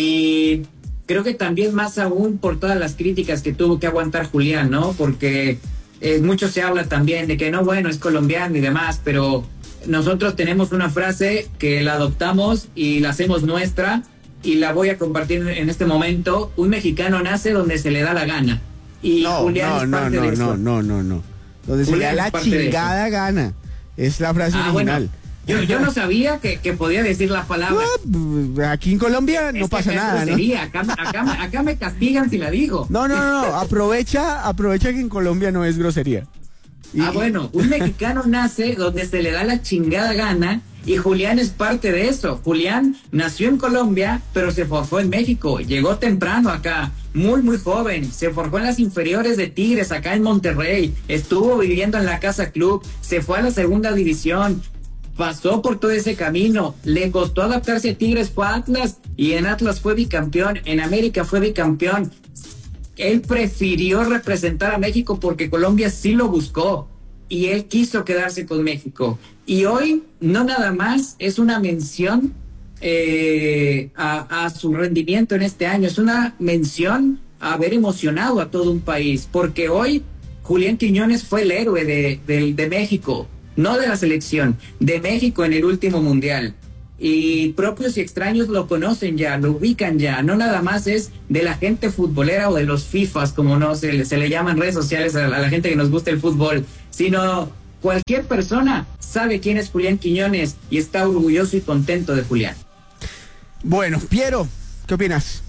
Speaker 21: Y creo que también más aún por todas las críticas que tuvo que aguantar Julián, ¿no? Porque eh, mucho se habla también de que no, bueno, es colombiano y demás, pero nosotros tenemos una frase que la adoptamos y la hacemos nuestra, y la voy a compartir en este momento: un mexicano nace donde se le da la gana. Y
Speaker 18: no,
Speaker 21: Julián
Speaker 18: no,
Speaker 21: es
Speaker 18: no,
Speaker 21: parte
Speaker 18: no,
Speaker 21: de
Speaker 18: no,
Speaker 21: eso.
Speaker 18: no, no, no. Donde se le da la chingada gana. Es la frase
Speaker 21: Ah,
Speaker 18: original.
Speaker 21: Bueno, yo, yo no sabía que, que podía decir la palabra.
Speaker 18: No, aquí en Colombia no
Speaker 21: Es
Speaker 18: pasa
Speaker 21: que
Speaker 18: nada, ¿no?
Speaker 21: grosería. Acá, acá, acá me castigan si la digo.
Speaker 18: No, no, no, no. Aprovecha, aprovecha que en Colombia no es grosería.
Speaker 21: Y... Ah, bueno, un mexicano nace donde se le da la chingada gana, y Julián es parte de eso. Julián nació en Colombia, pero se forjó en México. Llegó temprano acá, muy, muy joven. Se forjó en las inferiores de Tigres, acá en Monterrey. Estuvo viviendo en la Casa Club. Se fue a la segunda división. Pasó por todo ese camino. Le costó adaptarse a Tigres, fue a Atlas, y en Atlas fue bicampeón. En América fue bicampeón. Él prefirió representar a México porque Colombia sí lo buscó, y él quiso quedarse con México. Y hoy no nada más es una mención eh, a, a su rendimiento en este año, es una mención a haber emocionado a todo un país, porque hoy Julián Quiñones fue el héroe de, de, de México, no de la selección, de México en el último mundial. Y propios y extraños lo conocen ya, lo ubican ya, no nada más es de la gente futbolera o de los FIFAs, como no se le, se le llama en redes sociales a la, a la gente que nos gusta el fútbol, sino cualquier persona sabe quién es Julián Quiñones y está orgulloso y contento de Julián.
Speaker 18: Bueno, Piero, ¿qué opinas?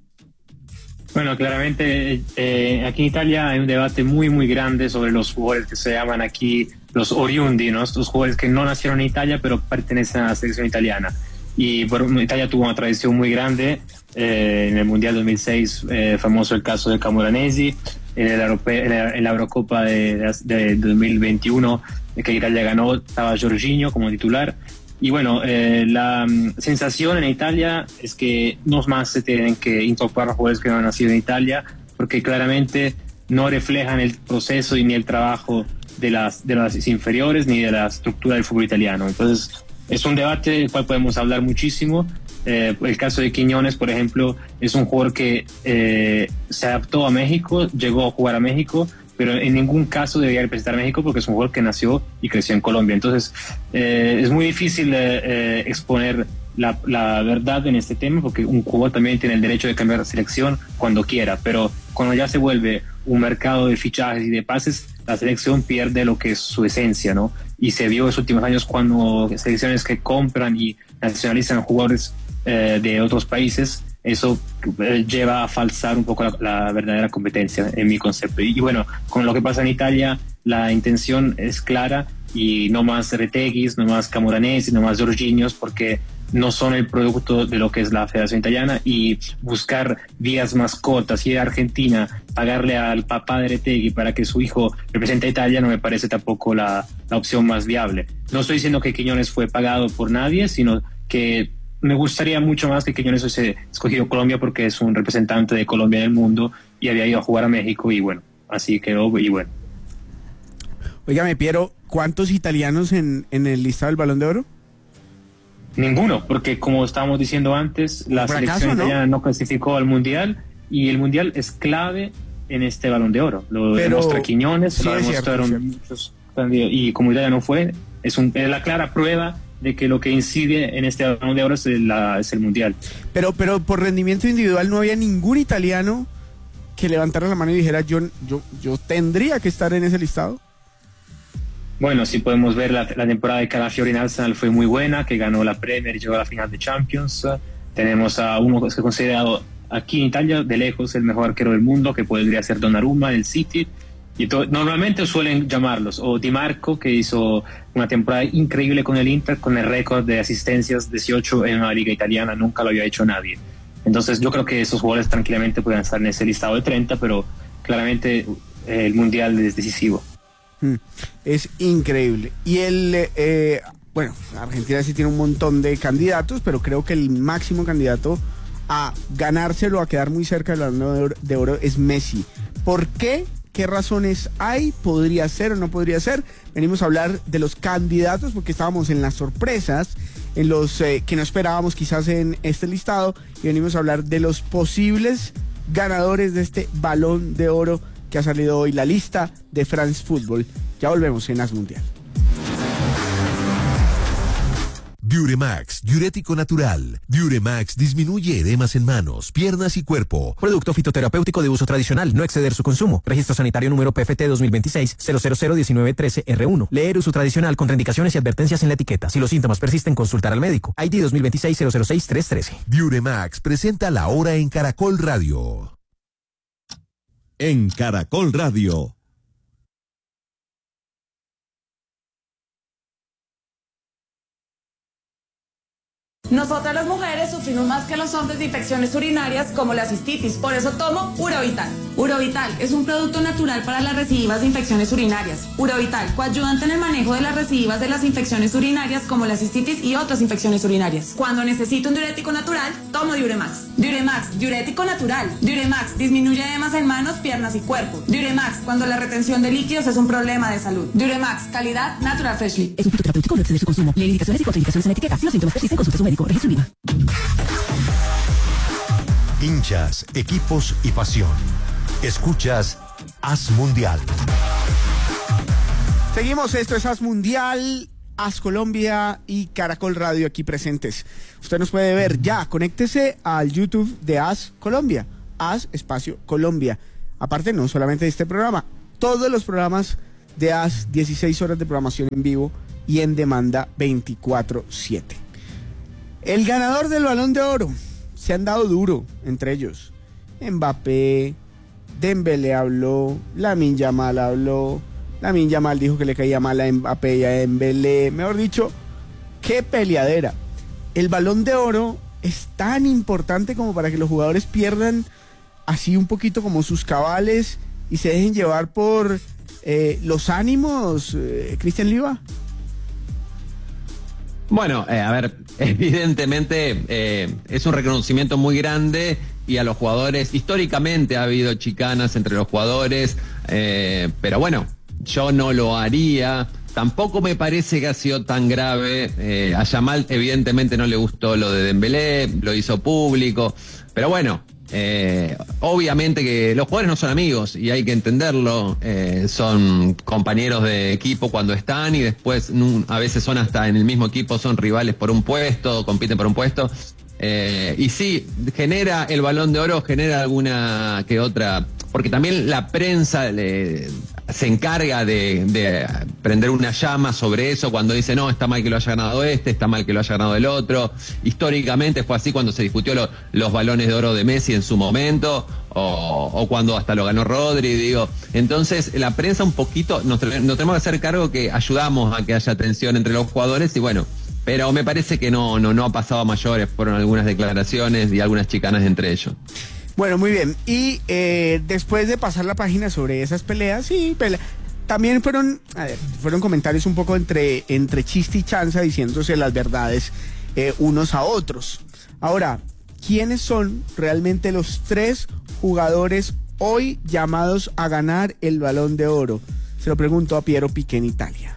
Speaker 19: Bueno, claramente eh, aquí en Italia hay un debate muy, muy grande sobre los jugadores que se llaman aquí los oriundi, ¿no? Estos jugadores que no nacieron en Italia, pero pertenecen a la selección italiana. Y bueno, Italia tuvo una tradición muy grande. Eh, en el Mundial dos mil seis, eh, famoso el caso de Camoranesi. En la, Europe- en la, en la Eurocopa de, de dos mil veintiuno, que Italia ganó, estaba Jorginho como titular. Y bueno, eh, la um, sensación en Italia es que no más se tienen que incorporar jugadores que no han nacido en Italia, porque claramente no reflejan el proceso y ni el trabajo de las, de las inferiores ni de la estructura del fútbol italiano. Entonces, es un debate del cual podemos hablar muchísimo. Eh, el caso de Quiñones, por ejemplo, es un jugador que eh, se adaptó a México, llegó a jugar a México, pero en ningún caso debería representar a México porque es un jugador que nació y creció en Colombia. Entonces, eh, es muy difícil eh, eh, exponer la, la verdad en este tema, porque un jugador también tiene el derecho de cambiar de selección cuando quiera, pero cuando ya se vuelve un mercado de fichajes y de pases, la selección pierde lo que es su esencia, ¿no? Y se vio en los últimos años cuando selecciones que compran y nacionalizan jugadores eh, de otros países, eso eh, lleva a falsar un poco la, la verdadera competencia, en mi concepto. Y, y bueno, con lo que pasa en Italia, la intención es clara, y no más Reteguis, no más Camoranesi, no más Jorginhos, porque no son el producto de lo que es la Federación Italiana, y buscar vías más cortas, ir a Argentina, pagarle al papá de Retegui para que su hijo represente a Italia, no me parece tampoco la, la opción más viable. No estoy diciendo que Quiñones fue pagado por nadie, sino que me gustaría mucho más que Quiñones hubiese escogido Colombia, porque es un representante de Colombia en el mundo y había ido a jugar a México, y bueno, así quedó, y bueno.
Speaker 18: Óigame, Piero, ¿cuántos italianos en, en el listado del Balón de Oro?
Speaker 19: Ninguno, porque como estábamos diciendo antes, la selección italiana no clasificó al Mundial, y el Mundial es clave en este Balón de Oro. Lo
Speaker 18: Pero,
Speaker 19: demuestra Quiñones,
Speaker 18: sí,
Speaker 19: lo demostraron muchos, y como Italia no fue, es, un, es la clara prueba de que lo que incide en este Balón de Oro es, la, es el Mundial.
Speaker 18: Pero, pero por rendimiento individual no había ningún italiano que levantara la mano y dijera yo, yo, yo tendría que estar en ese listado.
Speaker 19: Bueno, sí podemos ver la, la temporada de Calafiori en Arsenal fue muy buena, que ganó la Premier y llegó a la final de Champions. Tenemos a uno que es considerado aquí en Italia, de lejos, el mejor arquero del mundo, que podría ser Donnarumma del City. Y to- normalmente suelen llamarlos, o Di Marco, que hizo una temporada increíble con el Inter, con el récord de asistencias dieciocho en una liga italiana, nunca lo había hecho nadie. Entonces yo creo que esos jugadores tranquilamente pueden estar en ese listado de treinta, pero claramente eh, el Mundial es decisivo.
Speaker 18: Es increíble. Y el, eh, bueno, Argentina sí tiene un montón de candidatos, pero creo que el máximo candidato a ganárselo, a quedar muy cerca del Balón de Oro, de oro es Messi. ¿Por qué? ¿Qué razones hay? ¿Podría ser o no podría ser? Venimos a hablar de los candidatos porque estábamos en las sorpresas, en los eh, que no esperábamos quizás en este listado, y venimos a hablar de los posibles ganadores de este Balón de Oro que ha salido hoy, la lista de France Football. Ya volvemos en As Mundial.
Speaker 3: Diuremax, diurético natural. Diuremax disminuye edemas en manos, piernas y cuerpo.
Speaker 22: Producto fitoterapéutico de uso tradicional, no exceder su consumo. Registro sanitario número P F T dos mil veintiséis cero cero cero diecinueve trece R uno. Leer uso tradicional, contraindicaciones y advertencias en la etiqueta. Si los síntomas persisten, consultar al médico. I D dos mil veintiséis cero cero seis tres trece.
Speaker 3: Diuremax presenta la hora en Caracol Radio. En Caracol Radio.
Speaker 23: Nosotras las mujeres sufrimos más que los hombres de infecciones urinarias como la cistitis, por eso tomo Urovital. Urovital es un producto natural para las recidivas de infecciones urinarias. Urovital, coayudante en el manejo de las recidivas de las infecciones urinarias como la cistitis y otras infecciones urinarias. Cuando necesito un diurético natural, tomo Diuremax. Diuremax, diurético natural. Diuremax, disminuye edemas en manos, piernas y cuerpo. Diuremax, cuando la retención de líquidos es un problema de salud. Diuremax, calidad Natural Freshly.
Speaker 24: Es un fitoterapéutico, no exceder su consumo. Lee indicaciones y contraindicaciones en la etiqueta. Si los síntomas persisten, consulte a su médico. Registro IVA.
Speaker 17: Hinchas, equipos y pasión. Escuchas As Mundial.
Speaker 18: Seguimos, esto es As Mundial, As Colombia y Caracol Radio aquí presentes. Usted nos puede ver ya, conéctese al YouTube de As Colombia, As Espacio Colombia. Aparte, no solamente de este programa, todos los programas de As, dieciséis horas de programación en vivo y en demanda veinticuatro siete. El ganador del Balón de Oro, se han dado duro entre ellos. Mbappé, Dembélé habló, Lamine Yamal habló, Lamine Yamal dijo que le caía mal a Mbappé y a Dembélé. Mejor dicho, qué peleadera. El Balón de Oro es tan importante como para que los jugadores pierdan así un poquito como sus cabales y se dejen llevar por eh, los ánimos, eh, Cristian Liva.
Speaker 20: Bueno, eh, a ver, evidentemente eh, es un reconocimiento muy grande y a los jugadores, históricamente ha habido chicanas entre los jugadores, eh, pero bueno, yo no lo haría. Tampoco me parece que ha sido tan grave. Eh, a Yamal evidentemente no le gustó lo de Dembélé, lo hizo público, pero bueno, eh, obviamente que los jugadores no son amigos y hay que entenderlo. Eh, son compañeros de equipo cuando están y después a veces son hasta en el mismo equipo, son rivales por un puesto, compiten por un puesto. Eh, y sí, genera el Balón de Oro, genera alguna que otra, porque también la prensa le, se encarga de, de prender una llama sobre eso cuando dice no, está mal que lo haya ganado este, está mal que lo haya ganado el otro. Históricamente fue así cuando se discutió lo, los balones de oro de Messi en su momento, o, o cuando hasta lo ganó Rodri, digo. Entonces la prensa un poquito, nos, nos tenemos que hacer cargo que ayudamos a que haya tensión entre los jugadores y bueno, pero me parece que no, no, no ha pasado a mayores, fueron algunas declaraciones y algunas chicanas entre ellos.
Speaker 18: Bueno, muy bien. Y eh, después de pasar la página sobre esas peleas, sí, pelea, también fueron, a ver, fueron comentarios un poco entre, entre chiste y chanza, diciéndose las verdades eh, unos a otros. Ahora, ¿quiénes son realmente los tres jugadores hoy llamados a ganar el Balón de Oro? Se lo pregunto a Piero Piqué en Italia.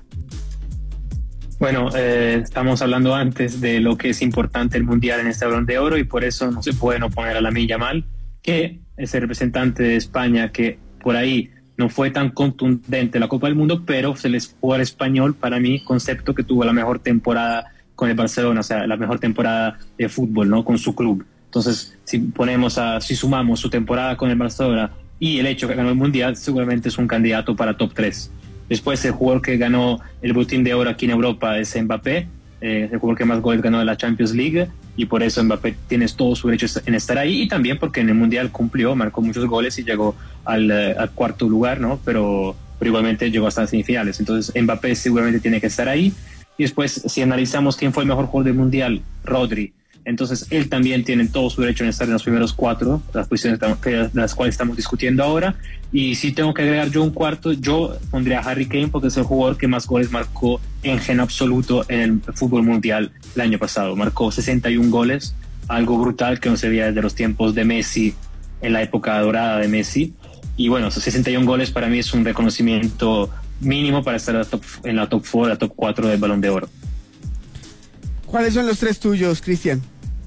Speaker 19: Bueno, eh, estamos hablando antes de lo que es importante el Mundial en este Balón de Oro y por eso no se puede no poner a Lamine Yamal, que es el representante de España, que por ahí no fue tan contundente la Copa del Mundo, pero se les jugador español, para mí, concepto que tuvo la mejor temporada con el Barcelona, o sea, la mejor temporada de fútbol, ¿no? Con su club. Entonces, si ponemos a, si sumamos su temporada con el Barcelona y el hecho que ganó el Mundial, seguramente es un candidato para top tres. Después, el jugador que ganó el Botín de Oro aquí en Europa es Mbappé, eh, el jugador que más goles ganó de la Champions League. y por eso Mbappé tiene todo su derecho en estar ahí, y también porque en el Mundial cumplió, marcó muchos goles y llegó al, al cuarto lugar, ¿no? Pero, pero igualmente llegó hasta las semifinales. Entonces Mbappé seguramente tiene que estar ahí. Y después, si analizamos quién fue el mejor jugador del Mundial, Rodri. Entonces él también tiene todo su derecho en estar en los primeros cuatro, las posiciones de las cuales estamos discutiendo ahora. Y si tengo que agregar yo un cuarto, yo pondría a Harry Kane, porque es el jugador que más goles marcó en gen absoluto en el fútbol mundial el año pasado. Marcó sesenta y un goles, algo brutal que no se veía desde los tiempos de Messi, en la época dorada de Messi. Y bueno, esos sesenta y un goles para mí es un reconocimiento mínimo para estar en la top, en la top cuatro, la top cuatro del Balón de Oro.
Speaker 18: ¿Cuáles son los tres tuyos, Cristian?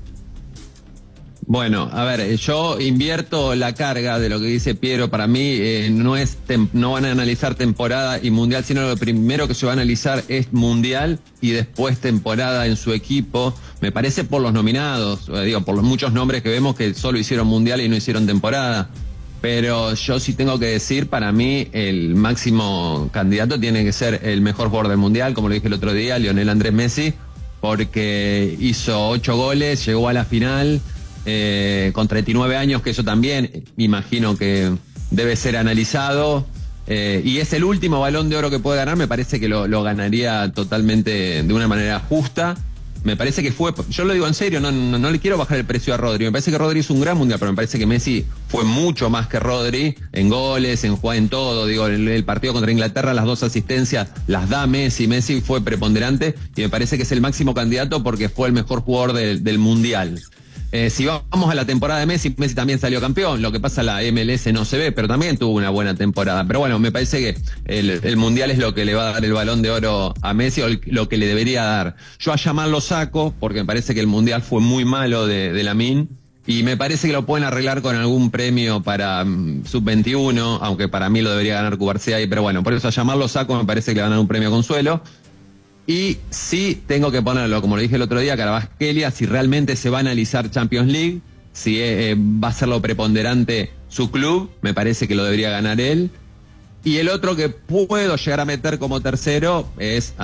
Speaker 20: Bueno, a ver, yo invierto la carga de lo que dice Piero. Para mí eh, no es tem- no van a analizar temporada y mundial, sino lo primero que se va a analizar es mundial y después temporada en su equipo. Me parece por los nominados, eh, digo, por los muchos nombres que vemos que solo hicieron mundial y no hicieron temporada. Pero yo sí tengo que decir, para mí el máximo candidato tiene que ser el mejor jugador del mundial, como lo dije el otro día, Lionel Andrés Messi, porque hizo ocho goles, llegó a la final. Eh, con treinta y nueve años, que eso también me imagino que debe ser analizado, eh, y es el último Balón de Oro que puede ganar. Me parece que lo, lo ganaría totalmente de una manera justa. Me parece que fue, yo lo digo en serio, no, no, no le quiero bajar el precio a Rodri. Me parece que Rodri es un gran mundial, pero me parece que Messi fue mucho más que Rodri en goles, en jugar, en todo. Digo, el, el partido contra Inglaterra, las dos asistencias las da Messi. Messi fue preponderante y me parece que es el máximo candidato porque fue el mejor jugador de, del mundial. Eh, si vamos a la temporada de Messi, Messi también salió campeón. Lo que pasa, la M L S no se ve, pero también tuvo una buena temporada. Pero bueno, me parece que el, el Mundial es lo que le va a dar el Balón de Oro a Messi, o el, lo que le debería dar. Yo a Yamal lo saco, porque me parece que el Mundial fue muy malo de, de Lamine, y me parece que lo pueden arreglar con algún premio para um, sub veintiuno, aunque para mí lo debería ganar Cubarsí, pero bueno, por eso a Yamal lo saco, me parece que le van a dar un premio Consuelo. Y sí tengo que ponerlo, como lo dije el otro día, Kvaratskhelia, si realmente se va a analizar Champions League, si eh, va a ser lo preponderante su club, me parece que lo debería ganar él. Y el otro que puedo llegar a meter como tercero es